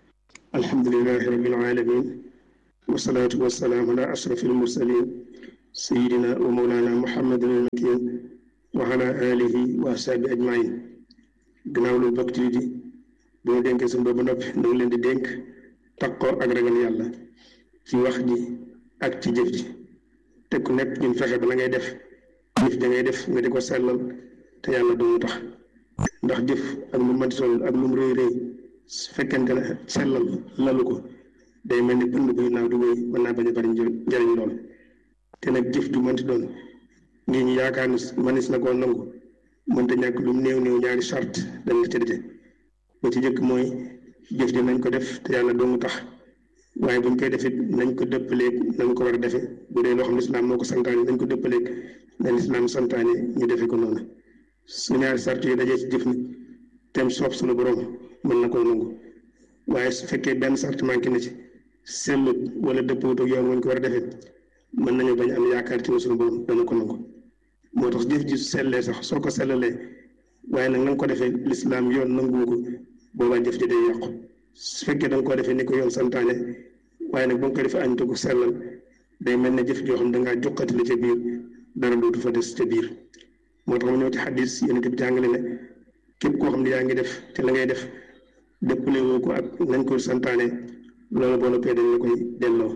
alhamdulillahi rabbil alamin wasalaatu wasalaamu ala ashrafil mursalin sayidina wa mawlana muhammadin al-makin wa ala alihi wa ashabi ajmain. gannaaw lu bokk ci di bu ñu dénkee suñu boobu noppi ñu ngi leen di dénk takkoo ak ragal yàlla ci wax ji ak ci jëf ji te ku nekk ñun fexe ba la ngay def jëf ja ngay def nga di ko sellal te yàlla doomu tax, ndax jëf ak lu mënti toll ak lu mu rëy rëy su fekkente ne sellal lalu ko day mel ni pënd buy naaw di wéy mën naa bañ a bari njëriñ lool. te nag jëf ju mënti doon ngir ñu yaakaar ni manis na koo nangu mënta ñàkk lu mu néew néew ñaari charte dañ la tëddee ba ci jëkk mooy jëf ji nañ ko def te yàlla doomu tax, waaye buñ koy defit nañ ko dëppaleeg nañ ko war a defe. bu dee loo xam ne lislaam moo ko santaane nañ ko dëppaleeg na lislaam santaane ñu defe ko noonu. su ñaari sart yi dajee ci jëf ni tem soob suñu borom mën na koo nangu, waaye su fekkee benn sart manqué na ci sellut wala dëppwut ak yoon wañ ko war a defee mën nañu bañ am yaakaar ci ne suñu borom dana ko nangu. moo tax jëf ji sellee sax soo ko sellalee waaye nag na nga ko defee lislaam yoon nanguwu ko boobaa jëf ji day yàqu. su fekkee da nga koo defee ni ko yoon santaane waaye nag ba nga ko defee añ te ko sellal day mel ne jëf joo xam ne dangaa jokkati la ca biir dara dootu fa des ca biir. moo tax mu ñëw ci xadis yonent bi jàngale ne képp koo xam ne yaa ngi def te la ngay def dëppale woo ko ak nañ ko santaane loolu boo noppee dañ la koy delloo.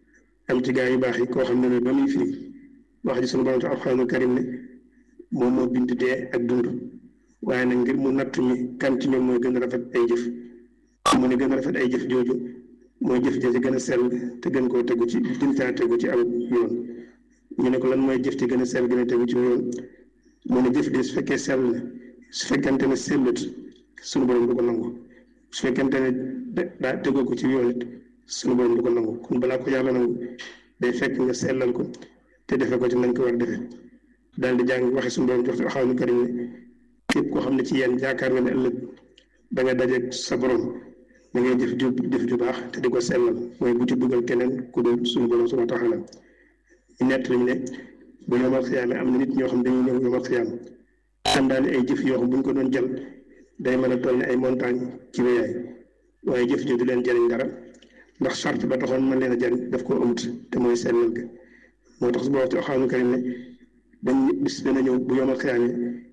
am ci gaa yu baax yi koo xam ne ba muy firi wax ji sunu borom te alxuraanul karim ne moom moo bind dee ak dund, waaye nag ngir mu natt mi kan ci ñoom mooy gën a rafet ay jëf mu ne gën a rafet ay jëf jooju mooy jëf ja ci gën a sell te gën koo tegu ci gën caa tegu ci aw yoon. ñu ne ko lan mooy jëf ci gën a sell gën a tegu ci yoon mu ne jëf de su fekkee sell na su fekkente ne sellut sunu borom du ko nangu, su fekkente ne daa tegoo ko ci yoon it sunu borom du ko nangu. kon balaa ko yàlla nangu day fekk nga sellal ko te defe ko ci nañ ko war a defee. daal di jàng waxe sunu borom jox ci alxuraanu karim ne képp koo xam ne ci yéen yaakaar nga ne ëllëg da nga dajeeg sa borom da ngay jëf ju baax te di ko sellal, mooy bu ci dugal keneen ku dul sunu borom subhaanahu wa taala. ñu nett lañu ne bu yomal xiyaame am na nit ñoo xam dañuy ñëw yomal xiyaam àndaale ay jëf yoo xam bu ñu ko doon jël day mën a toll ne ay montagne ci wéyaay, waaye jëf ji du leen jëriñ dara ndax charte ba taxoon mën leen a jëriñ daf koo amut te mooy sellal ga. moo tax su boo waxtu alxuraanu karim ne dañ bis dana ñëw bu yomal xiyaame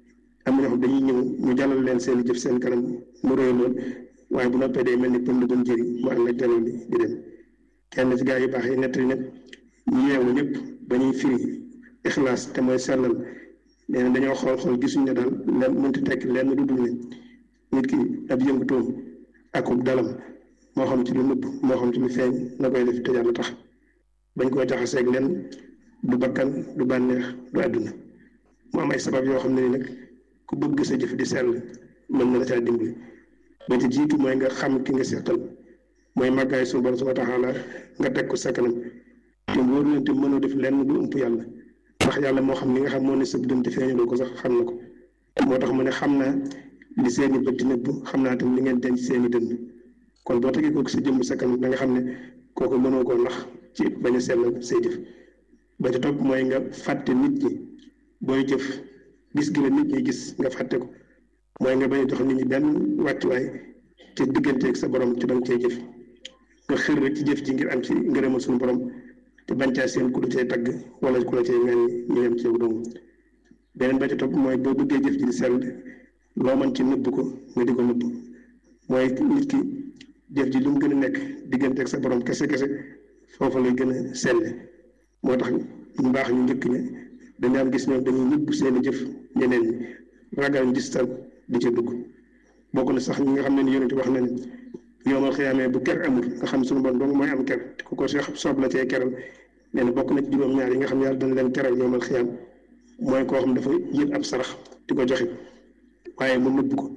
am na ñoo xam dañuy ñëw ñu jàllal leen seen jëf seen kanam mu rëy lool, waaye bu noppee day mel ni pënd buñ jëri mu ànd ak jalool bi di dem. kenn ci gaa yu baax yi nettali ne ñu yeewu ñëpp ba ñuy firi ixlaas te mooy sellal nee na dañoo xool gisuñ ne daal leen mënti tekk leen du dul ne nit ki ab yëngutoom akub dalam moo xam ci lu nëbb moo xam ci lu feeñ na koy def te yàlla tax bañ koo jaxaseeg leen du bakkan du bànneex du àdduna. mu am ay sabab yoo xam ne ni nag ku bëgg sa jëf di sell mën na la caa dimbali. ba ci jiitu mooy nga xam ki nga seqal, mooy màggaay suñu borom subhaanahu wa taala nga teg ko sa kanam te wóor leen te mënoo def lenn lu ëmp yàlla, ndax yàlla moo xam li nga xam moo ne sëb dën te feeñaloo ko sax xam na ko. moo tax mu ne xam naa li seeni bët di nëbb, xam naa tam li ngeen denc seeni dënn. kon boo tegee kooku sa jëmm sa kanam da nga xam ne kooku mënoo koo nax ci bañ a sellal say jëf. ba ci topp mooy nga fàtte nit ñi booy jëf, gis gi la nit ñi gis nga fàtte ko, mooy nga bañ a jox nit ñi benn wàccuwaay ci digganteeg sa borom ci danga cee jëf. nga xër rek ci jëf ji ngir am ci ngërëmal suñu borom te bañ caa seen ku la cay tagg wala ku la cay ŋàññi ñu yem ci yow doomu. beneen ba ci topp mooy boo bëggee jëf ji di sell loo mën ci nëbb ko nga di ko nëbb, mooy nit ki jëf ji lu mu gën a nekk digganteeg sa borom kese foofa lay gën a selle. moo tax ñu baax ñu njëkk ña dañu daan gis ñoom dañuy nëbb seeni jëf ñeneen ñi ragal ngistal di ca dugg. bokk na sax ñi nga xam ne ni yonent wax na ne yoomal xiyaamee bu ker amul nga xam suñu bon dong mooy am ker te ku ko soob la cee keral. nee na bokk na ci juróom-ñaar yi nga xam ne yàlla dana leen keral yoomal xiyaam mooy koo xam dafa yëg ab sarax di ko joxe waaye mu nëbb ko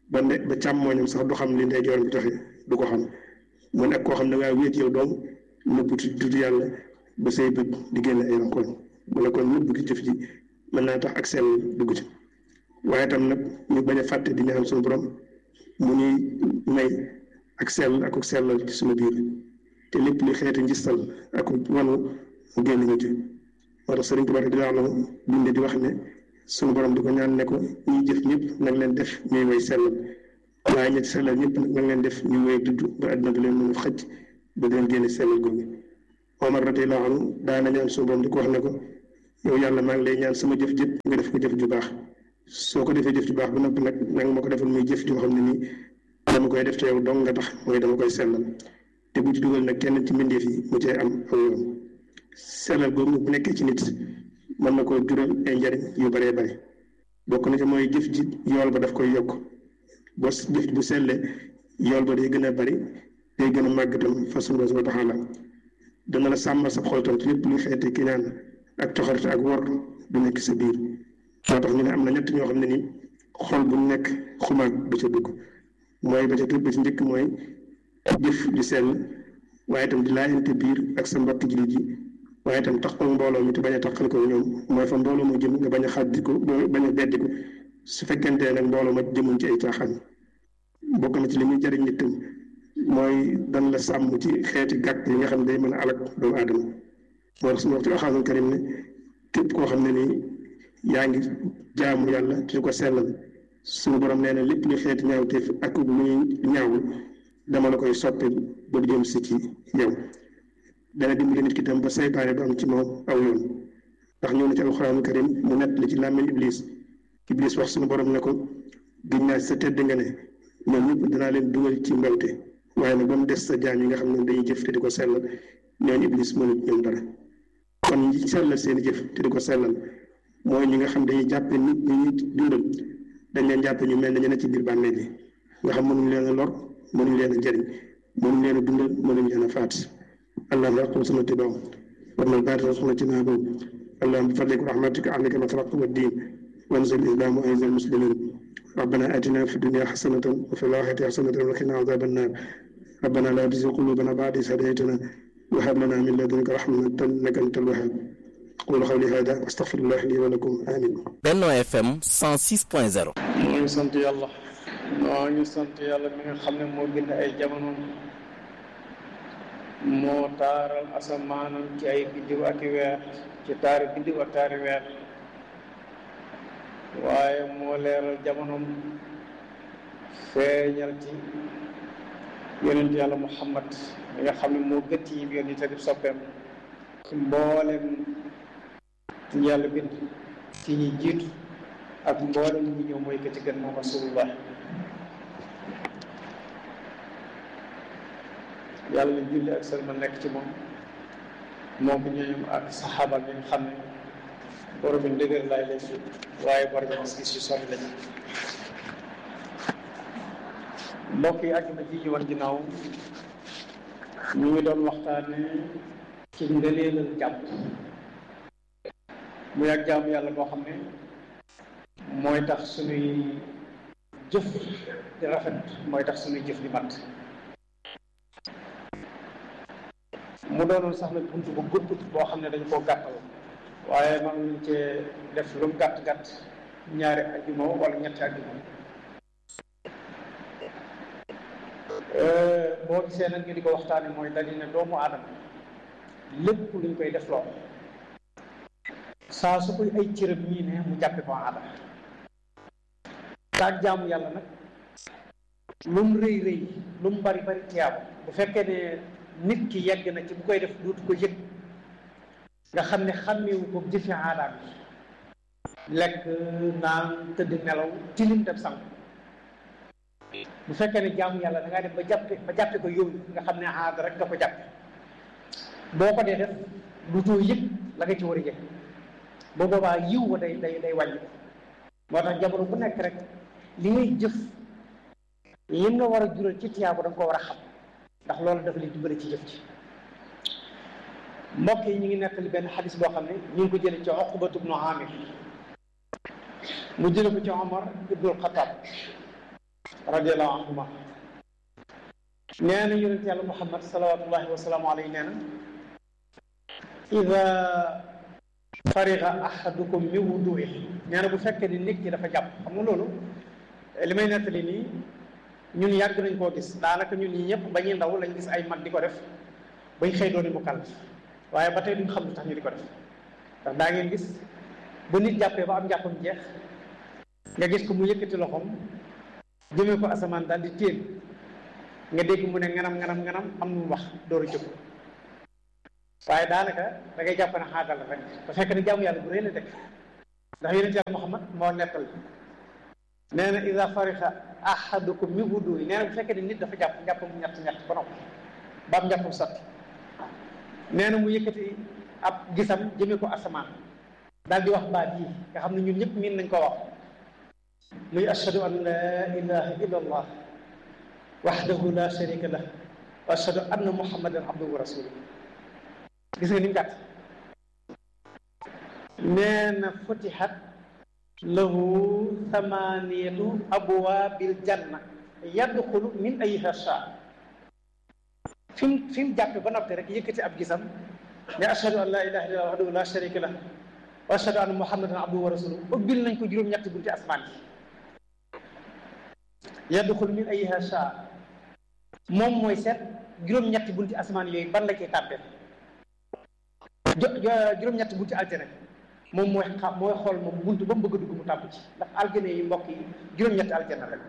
ba càmmooñam sax du xam li ndeyjooram bi joxe du ko xam. mu nekk koo xam ne ngaa wéet yow doom nëbb tuuti yàlla ba say bët di génn ay rankoñ. mu ne kon nëbb gi jëf ji mën naa tax ak sell dugg ci. waaye tam nag ñu bañ a fàtte di ñaan suñu borom mu ñuy may ak sell ak sellal ci suñu biir te lépp li xeeti njistal ak wanu mu génn ñu ci. moo tax Sëriñ Tuubaa di wax na binde di wax ne suñu borom di ko ñaan ne ko ñuy jëf ñëpp nag leen def ñuy way sellal waaye ñetti sellal ñëpp nag nga leen def ñu wéy dudd ba àdduna bi leen mën a xëcc ba leen génne sellal googu. Omar radiyallahu anhu daana ñaan suñu borom di ko wax ne ko yow yàlla maa ngi lay ñaan sama jëf jëpp nga def ko jëf ju baax soo ko defee jëf ju baax ba noppi nag nanga ma ko defal muy jëf joo xam ne nii dama koy def te yow dong nga tax mooy dama koy sellal te bu ci dugal nag kenn ci mbindeef yi mu cee am aw yoon. sellal boobu bu nekkee ci nit mën na koo jural ay njariñ yu baree bare bokk na ci mooy jëf ji yool ba daf koy yokk boo jëf bu sellee yool ba day gën a bari day gën a màgg tam fa sunu Boroom taala dana la sàmmal sa xol tam ci lépp luy xeeti kiñaan ak coxarte ak wor du nekk sa biir. moo tax ñu ne am na ñett ñoo xam ne ni xol bu nekk xumaag du ca dugg mooy ba ca tur ba ci njëkk mooy jëf ju sell waaye itam di laayante biir ak sa mbokk jullit yi waaye itam taxal mbooloo mi te bañ a taxal ko ñoom mooy fa mbooloo ma jëm nga bañ a xaddi ko bañ a beddi ko su fekkentee nag mbooloo ma jëmuñ ci ay caaxaan. bokk na ci li muy jariñ nit tam mooy dan la sàmm ci xeeti gàkk yi nga xam ne day mën a alak doomu aadama moo tax suñu wax ci alxuraan karim ne képp koo xam ne nii yaa ngi jaamu yàlla te ko sellal suñu borom nee na lépp lu xeeti ñaawteef ak lu ñuy ñaawul dama la koy soppil ba du jëm si ci yow. dana dimbali nit ki tam ba saytaane du am ci moom aw yoon ndax ñëw na ci alxuraan karim mu nett li ci làmmiñ iblis wax suñu borom ne ko giñ naa sa tedd nga ne ñoom ñëpp dinaa leen dugal ci mbewte waaye nag ba mu des sa jaam yi nga xam ne dañuy jëf te di ko sellal ñooñu iblis mënut ñoom dara. kon ñi sellal seen i jëf te di ko sellal mooy ñi nga xam dañuy jàppe nit ñi ñuy dundal dañ leen jàppe ñu mel ne ñu ne ci biir bàmmeel bi nga xam mënuñ leen a lor mënuñ leen a jëriñ mënuñ leen a dundal mënuñ leen a faat. اللهم اقم سنة اتباعه وارنا البارد وارزقنا اجتنابه اللهم بفضلك ورحمتك عنك ما فرقت والدين وانزل الاسلام واعز المسلمين ربنا اتنا في الدنيا حسنة وفي الآخرة حسنة وقنا عذاب النار ربنا لا تزغ قلوبنا بعد إذ هديتنا وهب لنا من لدنك رحمة إنك أنت الوهاب أقول قولي هذا واستغفر الله لي ولكم آمين. Benno FM 106.0. moo ngi sant yàlla mi nga xam ne moo bind ay jamono moo taaral asamaanam ci ay biddiw ak i weer ci taari biddiw ak taari weer waaye moo leeral jamonom feeñal ci yonent yàlla Muhammad mi nga xam ne moo gëtt yi yónni te di soppeem ci mboolem ci yàlla bind ci ñi jiitu ak mboolem ñi ñëw mooy ka ci gën moom rasulullah yàlla julli ak salma nekk ci moom moo ko ñooñu ak saxaaba bi nga xam ne borom yi dëgër laay leen fi waaye borom gis yu sori lañu. mbokk yi àjjuma ji ñu war ginnaaw ñu ngi doon waxtaane ci ngëneelal jàpp muy ak jaamu yàlla boo xam ne mooy tax suñuy jëf di rafet mooy tax suñuy jëf di mat. mu doonoon sax nag buntu bu gudd boo xam ne dañ koo gàttal waaye man nañ cee def lu mu gàtt gàtt ñaari ajjuma wala ñetti ajjuma boo gisee nag ñu di ko waxtaane mooy dañu ne doomu aadama lépp luñ koy def loo saa su koy ay cërëb ñii ne mu jàppe ko aadama taag jaamu yàlla nag lu mu rëy rëy lu mu bari bari tiyaabu bu fekkee ne nit ki yegg na ci bu koy def duutu ko yëg nga xam ne xàmmeewu ko jëfi aadaam yi lekk naan tëdd nelaw tilim dem sang bu fekkee ne jaamu yàlla da ngaa dem ba jàppe ko yow nga xam ne aada rek nga ko jàppe boo ko dee def duutoo yëg la nga ci war a yëg boo boobaa yiw wa day wàññi moo tax jamono bu nekk rek li ngay jëf lim nga war a jural ci tiyaabu da nga ko war a xam ndax loolu dafa lay dimbale ci jëf ci. mbokk yi ñu ngi nettali benn xadis boo xam ne ñu ngi ko jële ci Uqbatu bnu Amir mu jële ko ci Omar ibnul Xataab radiallahu anhuma nee na yonent yàlla Muhammad salawatullahi wa salaamu alayhi nee na ida fariga ahadukum min wuduihi nee na bu fekkee ni nit ki dafa jàpp xam nga loolu li may nettali nii ñun yàgg nañ koo gis daanaka ñun ñi ñëpp ba ñuy ndaw lañ gis ay mag di ko def bañ xëy dooni mu kàll waaye ba tey duñ xam lu tax ñu di ko def ndax daa ngeen gis ba nit jàppee ba am njàppam jeex nga gis ko mu yëkkati loxoom jëmee ko asamaan daal di téen nga dégg mu ne nganam am nu mu wax door a jóg waaye daanaka da ngay jàpp ne xaagal rek ba fekk ne jaamu yàlla bu rëy la dëkk ndax yonent yàlla Muhammad moo nettal nee na ida farixa ahadukum min wudu'i nee na bu fekkee ne nit dafa jàppam ñett ba noppi ba am njàppam sotti nee na mu yëkkati ab gisam jëmee ko asamaan daal di wax baat yi nga xam ne ñun ñëpp miin nañ ko wax muy ashhadu an la ilaha illa allah wahdahu la sharika lah wa ashhadu anna muhammadan abduhu wa rasuluh gis nga ni mu gàtt nee na futihat lahu thamaniyatu abwaabil janna yadxulu min ayyiha shaa fi mu jàppe ba noppi rek yëkkati ab gisam ne ashhadu an la ilaha illallah wahdahu la sharika lah wa ashhadu anna muhammadan abduhu wa rasuluhu ubbil nañ ko juróom-ñetti bunti asmaan yi yadxulu min ayyiha shaa moom mooy seet juróom-ñetti bunti asmaan yooyu ban la ciy tàbbee juróom-ñetti bunti aljana moom mooy xool moom buntu ba mu bëgg a dugg mu tàbb ci ndax aljana yi mbokk yi juróom-ñetti aljana rek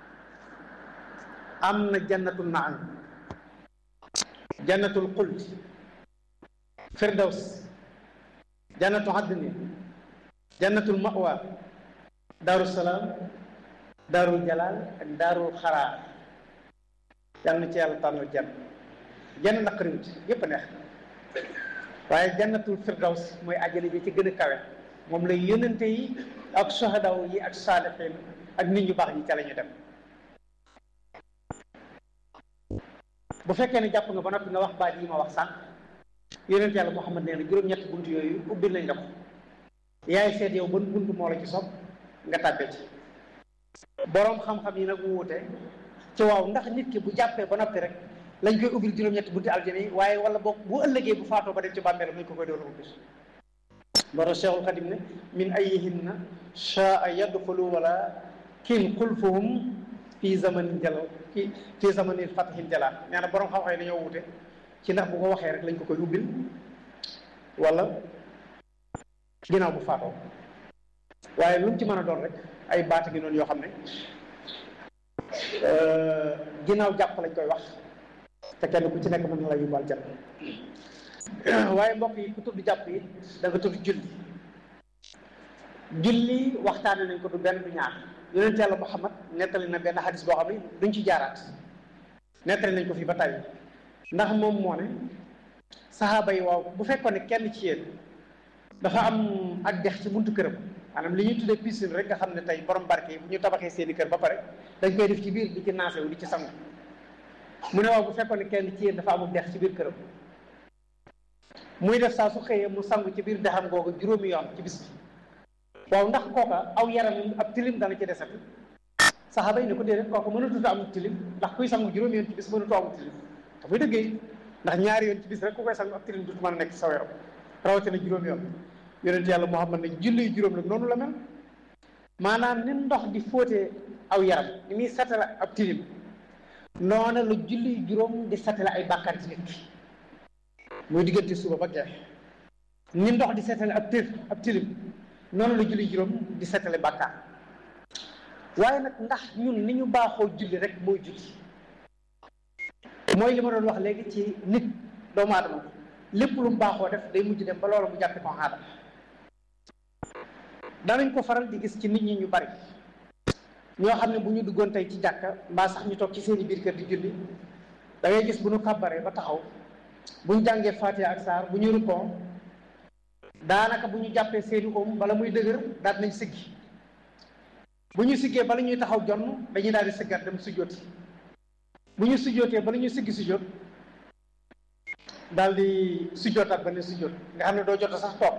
am na jannatul naim jannatul xuld firdaws jannatu adni jannatul mawa daaru salaam daarul jalaal ak daarul xaraar yàlla na ci yàlla tànnal jann naqariwut yépp a neex waaye jannatul firdaws mooy àjjana ji ci gën a kawe moom lay yónnante yi ak sohadaw yi ak saalixiin ak nit ñu baax ñi ca la ñu dem bu fekkee ne jàpp nga ba noppi nga wax baat yi ma wax sànq yonent yàlla Muhammad nee na juróom-ñetti bunt yooyu ubbil nañ la ko yaay seet yow ban bunt moo la ci sopp nga tàbbee ci boroom xam-xam yi nag wuute ci waaw ndax nit ki bu jàppee ba noppi rek lañ koy ubbil juróom-ñetti bunti aljana yi waaye wala boog bu ëllëgee bu faatoo ba dem ci bàmmeelam lañ ko koy door a ubbil boro Cheikhul Xadim ne min ayyihinna shaa yadxulu wala kin xulfuhum fii zamanin jalal fii zamanin fatihin jalal nee na boroom xam-xam yi dañoo wuute ci ndax bu ko waxee rek lañ ko koy ubbil wala ginnaaw bu faatoo waaye lu mu ci mën a doon rek ay baata gi noonu yoo xam ne ginnaaw jàpp lañ koy wax te kenn ku ci nekk mën na la yóbbaal janna waaye mbokk yi ku tudd jàpp yi da nga tudd julli waxtaane nañ ko du benn du ñaar yonent yàlla Muhammad nettali na benn xadis boo xam ne duñ ci jaaraat nettali nañ ko fii ba tey ndax moom moo ne saxaaba yi waaw bu fekkoon ne kenn ci yéen dafa am ak dex ci buntu këram maanaam li ñuy tuddee piscine rek nga xam ne tey borom barke yi bu ñu tabaxee seeni kër ba pare dañ koy def ci biir di ci naasewu di ci sangu mu ne waaw bu fekkoon ne kenn ci yéen dafa amul dex ci biir këram muy def saa su xëyee mu sangu ci biir dexam googu juróomi yoon ci bis bi waaw ndax kooka aw yaram ab tilim dana ci desati saxaaba yi ne ko déedéet kooka mënatut a am tilim ndax kuy sangu juróomi yoon ci bis mënatoo am tilim dafay dëggee ndax ñaari yoon ci bis rek ku koy sangu ab tilim dutu mën a nekk ci sa yaram rawatina juróomi yoon yonent yàlla Muhammad ne julli juróom nag noonu la mel maanaam ni ndox di fóotee aw yaram ni muy satala ab tilim noona la julli juróom di satala ay bàkkaar ci nit ki muy diggante suba ba geex ni ndox di satale ab tilim noonu la julli juróom di satale bàkkaar waaye nag ndax ñun ni ñu baaxoo julli rek mooy julli mooy li ma doon wax léegi ci nit doomu aadama lépp lu mu baaxoo def day mujj dem ba loolu mu jàppe ko aadama danañ ko faral di gis ci nit ñi ñu bari ñoo xam ne bu ñu duggoon tey ci jàkka mbaa sax ñu toog ci seeni biir kër di julli da ngay gis bu ñu kàbbaree ba taxaw bu ñu jàngee Fatiha ak saar bu ñu rukkoo daanaka bu ñu jàppee seeni oom bala muy dëgër daal nañ siggi bu ñu siggee bala ñuy taxaw jonn dañuy daal di siggat dem sujjooti bu ñu sujjootee bala ñuy siggi sujjoot daal di sujjootaat ba ne sujjoot nga xam ne doo jot sax toog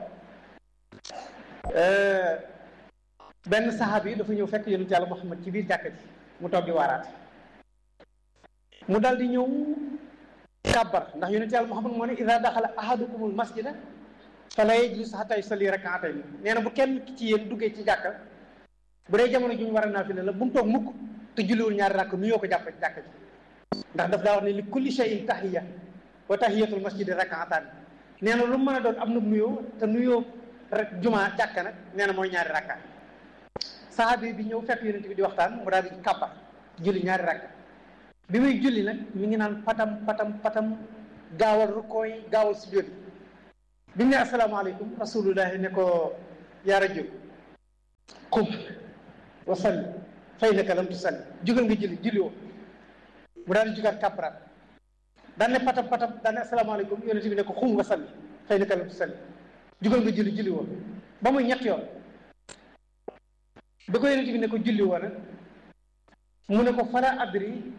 benn saxaaba yi dafa ñëw fekk yonent yàlla Muhammad ci biir jàkka ji mu toog di waaraate mu daal di ñëw kàbbar ndax yonent yàlla Muhammad moo ne ida daxala ahadukumul masjida fala yajlis hatta yusalli rak'atayn nee na bu kenn ci yéen duggee ci jàkka bu dee jamono ji ñu war a naafila la bu mu toog mukk te julliwul ñaari rakk nuyoo ko jàpp ci jàkka ji ndax daf daa wax ne li kulli shay'in tahiyya wa tahiyatul masjidi rak'atan nee na lu mu mën a doon am na nuyoo te nuyoo rek jumaa jàkka nag nee na mooy ñaari rakka saxaabi bi ñëw fekk yonent bi di waxtaan mu daal di kàbbar julli ñaari rakk bi muy julli nag mi ngi naan patam patam patam gaawal rukkoo yi gaawal sujjóot yi bi mu ne asalaamaaleykum rasulullahi ne ko yaa rajul qum wa salli fa innaka lam tusalli jugal nga julli woo mu daal di jugaat kàbbaraat daan ne patam patam daan ne asalaamaaleykum yonent bi ne ko xum wa salli fa innaka lam tusalli jugal nga julli woo ba muy ñett yoon bi ko yonent bi ne ko julli woo nag mu ne ko fala adri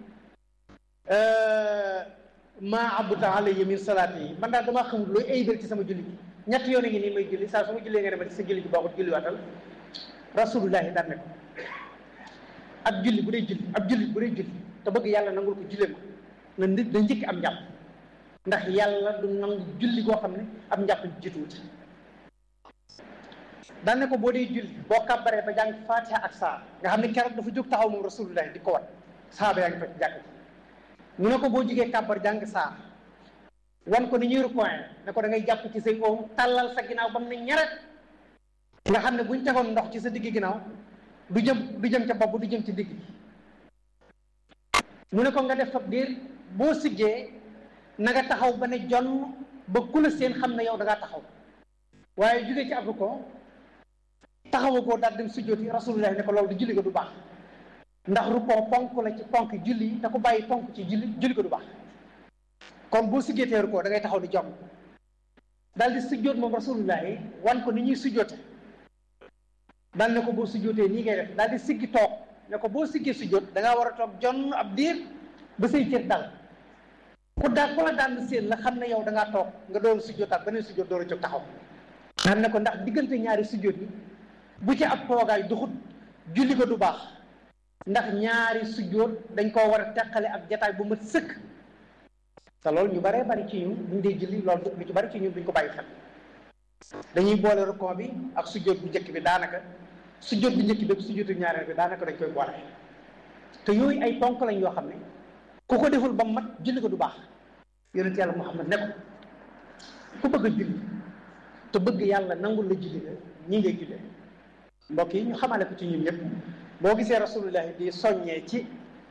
maa abuta alayya min salaati yi man daal damaa xamul looy ayibal ci sama julli gi ñett yoon a ngi nii may julli saa su ma jullee nga dema ci sa julli gi baaxut julli waatal rasulullahi daan ne ko ab julli bu dee julli te bëgg yàlla nangul ko jullee ko na nit da njëkk am njàpp ndax yàlla du nangu julli goo xam ne am njàpp jituwut daan ne ko boo dee julli boo kàbbaree ba jàng fatiha ak saar nga xam ne keroog dafa jóg taxaw moom rasulullahi di ko wat saaba yaa ngi fekk jàkk ci mu ne ko boo jugee kàbbar jàng saar wan ko ni ñuy rukoon ne ko da ngay jàpp ci say oom tàllal sa ginnaaw ba mu ne ñaret nga xam ne buñ tegoon ndox ci sa digg ginnaaw du jëm ca bopp du jëm ci digg bi mu ne ko nga def fab diir boo siggee na nga taxaw ba ne jonn ba ku la seen xam ne yow da ngaa taxaw waaye jugee ci ab rukoon taxawa koo daal dem sujjóoti rasulullah ne ko loolu du julli ko du baax ndax rukoon ponk la ci ponk julli te ko bàyyi ponk ci julli ko du baax kon boo sujjóotee rukoon da ngay taxaw di jom daal di sujjóot moom rasulullah wan ko ni ñuy sujjóote daal ne ko boo sujjóotee nii ngay def daal di siggi toog ne ko boo siggee sujjóot da ngaa war a toog jonn ab diir ba say cër dal ku la daan seen la xam ne yow da ngaa toog nga door sujjóotaat beneen sujjóot door a jóg taxaw daal ne ko ndax diggante ñaari sujjóot yi bu ci ab toogaay duxut julli ko du baax ndax ñaari sujjóot dañ koo war a teqale ak jataay bu mat sëkk te loolu ñu baree bari ci ñun buñ dee julli loolu lu ci bari ci ñun duñ ko bàyyi xel dañuy boole rukon bi ak sujjóot bu njëkk bi daanaka sujjóot bu njëkk bi ak sujjóotu ñaareel bi daanaka dañ koy boole te yooyu ay ponk lañ yoo xam ne ku ko deful ba mat julli ko du baax yonent yàlla Muhammad ne ko ku bëgg a julli te bëgg yàlla nangul la julli la ñi ngay jullee mbokk yi ñu xamale ko ci ñun ñëpp boo gisee rasulullahi di soññee ci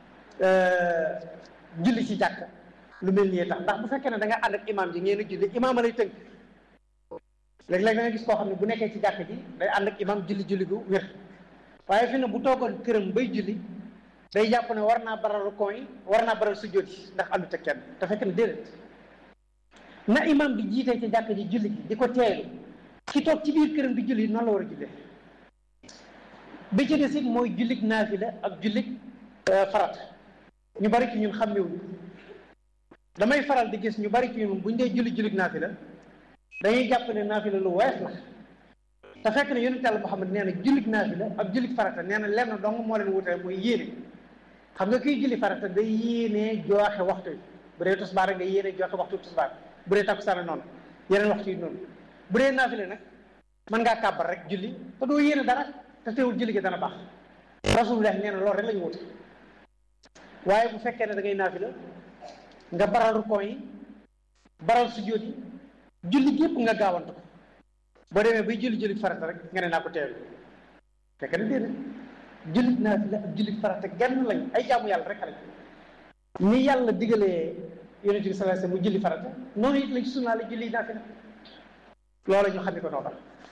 julli ci jàkk lu mel nii tax ndax bu fekkee ne da nga ànd ak imaam ji ngeen a julli imaam lay tënk léeg-léeg da nga gis koo xam ne bu nekkee ci jàkk ji day ànd ak imaam julli gu wér waaye fi ne bu toogoon këram bay julli day jàpp ne war naa baral rukon yi war naa baral sujjóot yi ndax àndut ak kenn te fekk ne déedéet na imaam bi jiitee ci jàkk ji julli gi di ko teelu ki toog ci biir këram di julli noonu la war a jullee bi ci des it mooy jullit naafila ak jullit farata ñu bari ci ñun xàmmewuñu damay faral di gis ñu bari ci ñun buñ dee jullit naafila dañuy jàpp ne naafila lu wees la te fekk ne yonent Yàlla Muhammad nee na jullit naafila ak jullit farata nee na lenn dong moo leen wutale mooy yéene xam nga kiy julli farata day yéene joxe waxtu yi bu dee tisbaar nga yéene joxe waxtu tisbaar bu dee takkusaan noonu yeneen waxtu yi noonu bu dee naafila nag mën ngaa kàbbar rek julli te doo yéene dara te teewul julli gi dana baax rasulullah nee na loolu rek la ñu wute waaye bu fekkee ne da ngay naafila nga baral rukon yi baral sujjóot yi julli gépp nga gaawantu ko boo demee bay julli farata rek nga ne naa ko teewlu fekk na déedéet julli naafila ak julli farata genn lañ ay jaamu yàlla rek lañ ni yàlla digalee yonent bi sallallahu alayhi wasallam mu julli farata noonu it lañ sunnaale julli naafila loola ñu xam ne ko noonu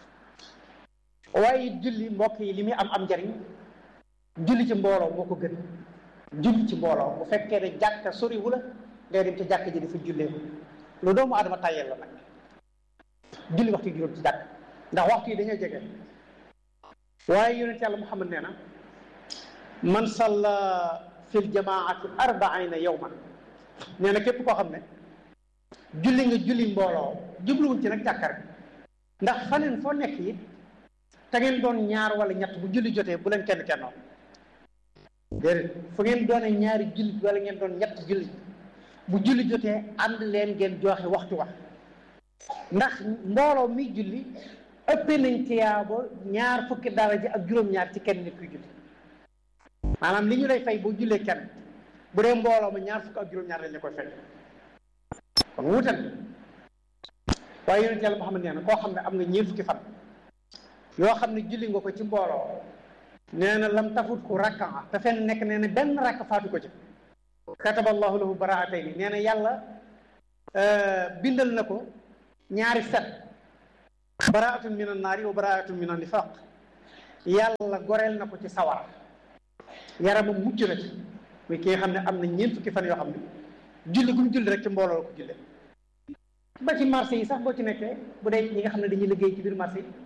waaye julli mbokk yi li muy am njariñ julli ci mbooloo moo ko gën julli ci mbooloo bu fekkee ne jàkka soriwu la ngay dem ci jàkka ji dafa jullee ko lu doomu adama tàyyeel la nag julli waxtu yi juróom ci jàkk ndax waxtu yi dañoo jege waaye yonent yàlla Muhammad nee na man salla fil jamaati 40 yawman nee na képp koo xam ne julli nga julli mbooloo jubluwuñ ci nag jàkka rek ndax faneen foo nekk it te ngeen doon ñaar wala ñett bu julli jotee bu leen kenn kennoon déedéet fu ngeen doone ñaari julli wala ngeen doon ñett julli bu julli jotee ànd leen ngeen joxe waxtu wax ndax mbooloo mi julli ëppee nañ tiyaabo 20 fukki daraja ak juróom-ñaar ci kenn nit kuy julli maanaam li ñu lay fay boo jullee kenn bu dee mbooloo ma 20 fukk ak juróom-ñaar lañ la koy fay kon wutal waaye yonent Yàlla Muhammad nee na koo xam ne am nga 20 fukki fan yoo xam ne julli nga ko ci mbooloo nee na lam tafut ku rakkaa te fenn nekk nee na benn rakk faatu ko ci kataballahu lahu baraatayni nee na yàlla bindal na ko ñaari set baraatun min an naari wa baraatun min an nifaq yàlla goreel na ko ci sawara yaramam mucc na ci muy ki nga xam ne am na ñeent fukki fan yoo xam ne julli gu mu julli rek ci mbooloo ko julle ba ci marché yi sax boo ci nekkee bu dee ñi nga xam ne dañuy liggéey ci biir marché yi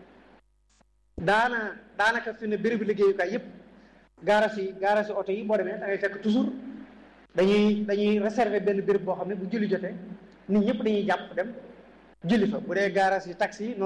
daanaka fi ne bérébu liggéeyukaay yëpp gaarasi oto yi boo demee da ngay fekk toujours dañuy réserver benn béréb boo xam ne bu julli jotee nit ñëpp dañuy jàpp dem julli fa bu dee gaarasi taxi yi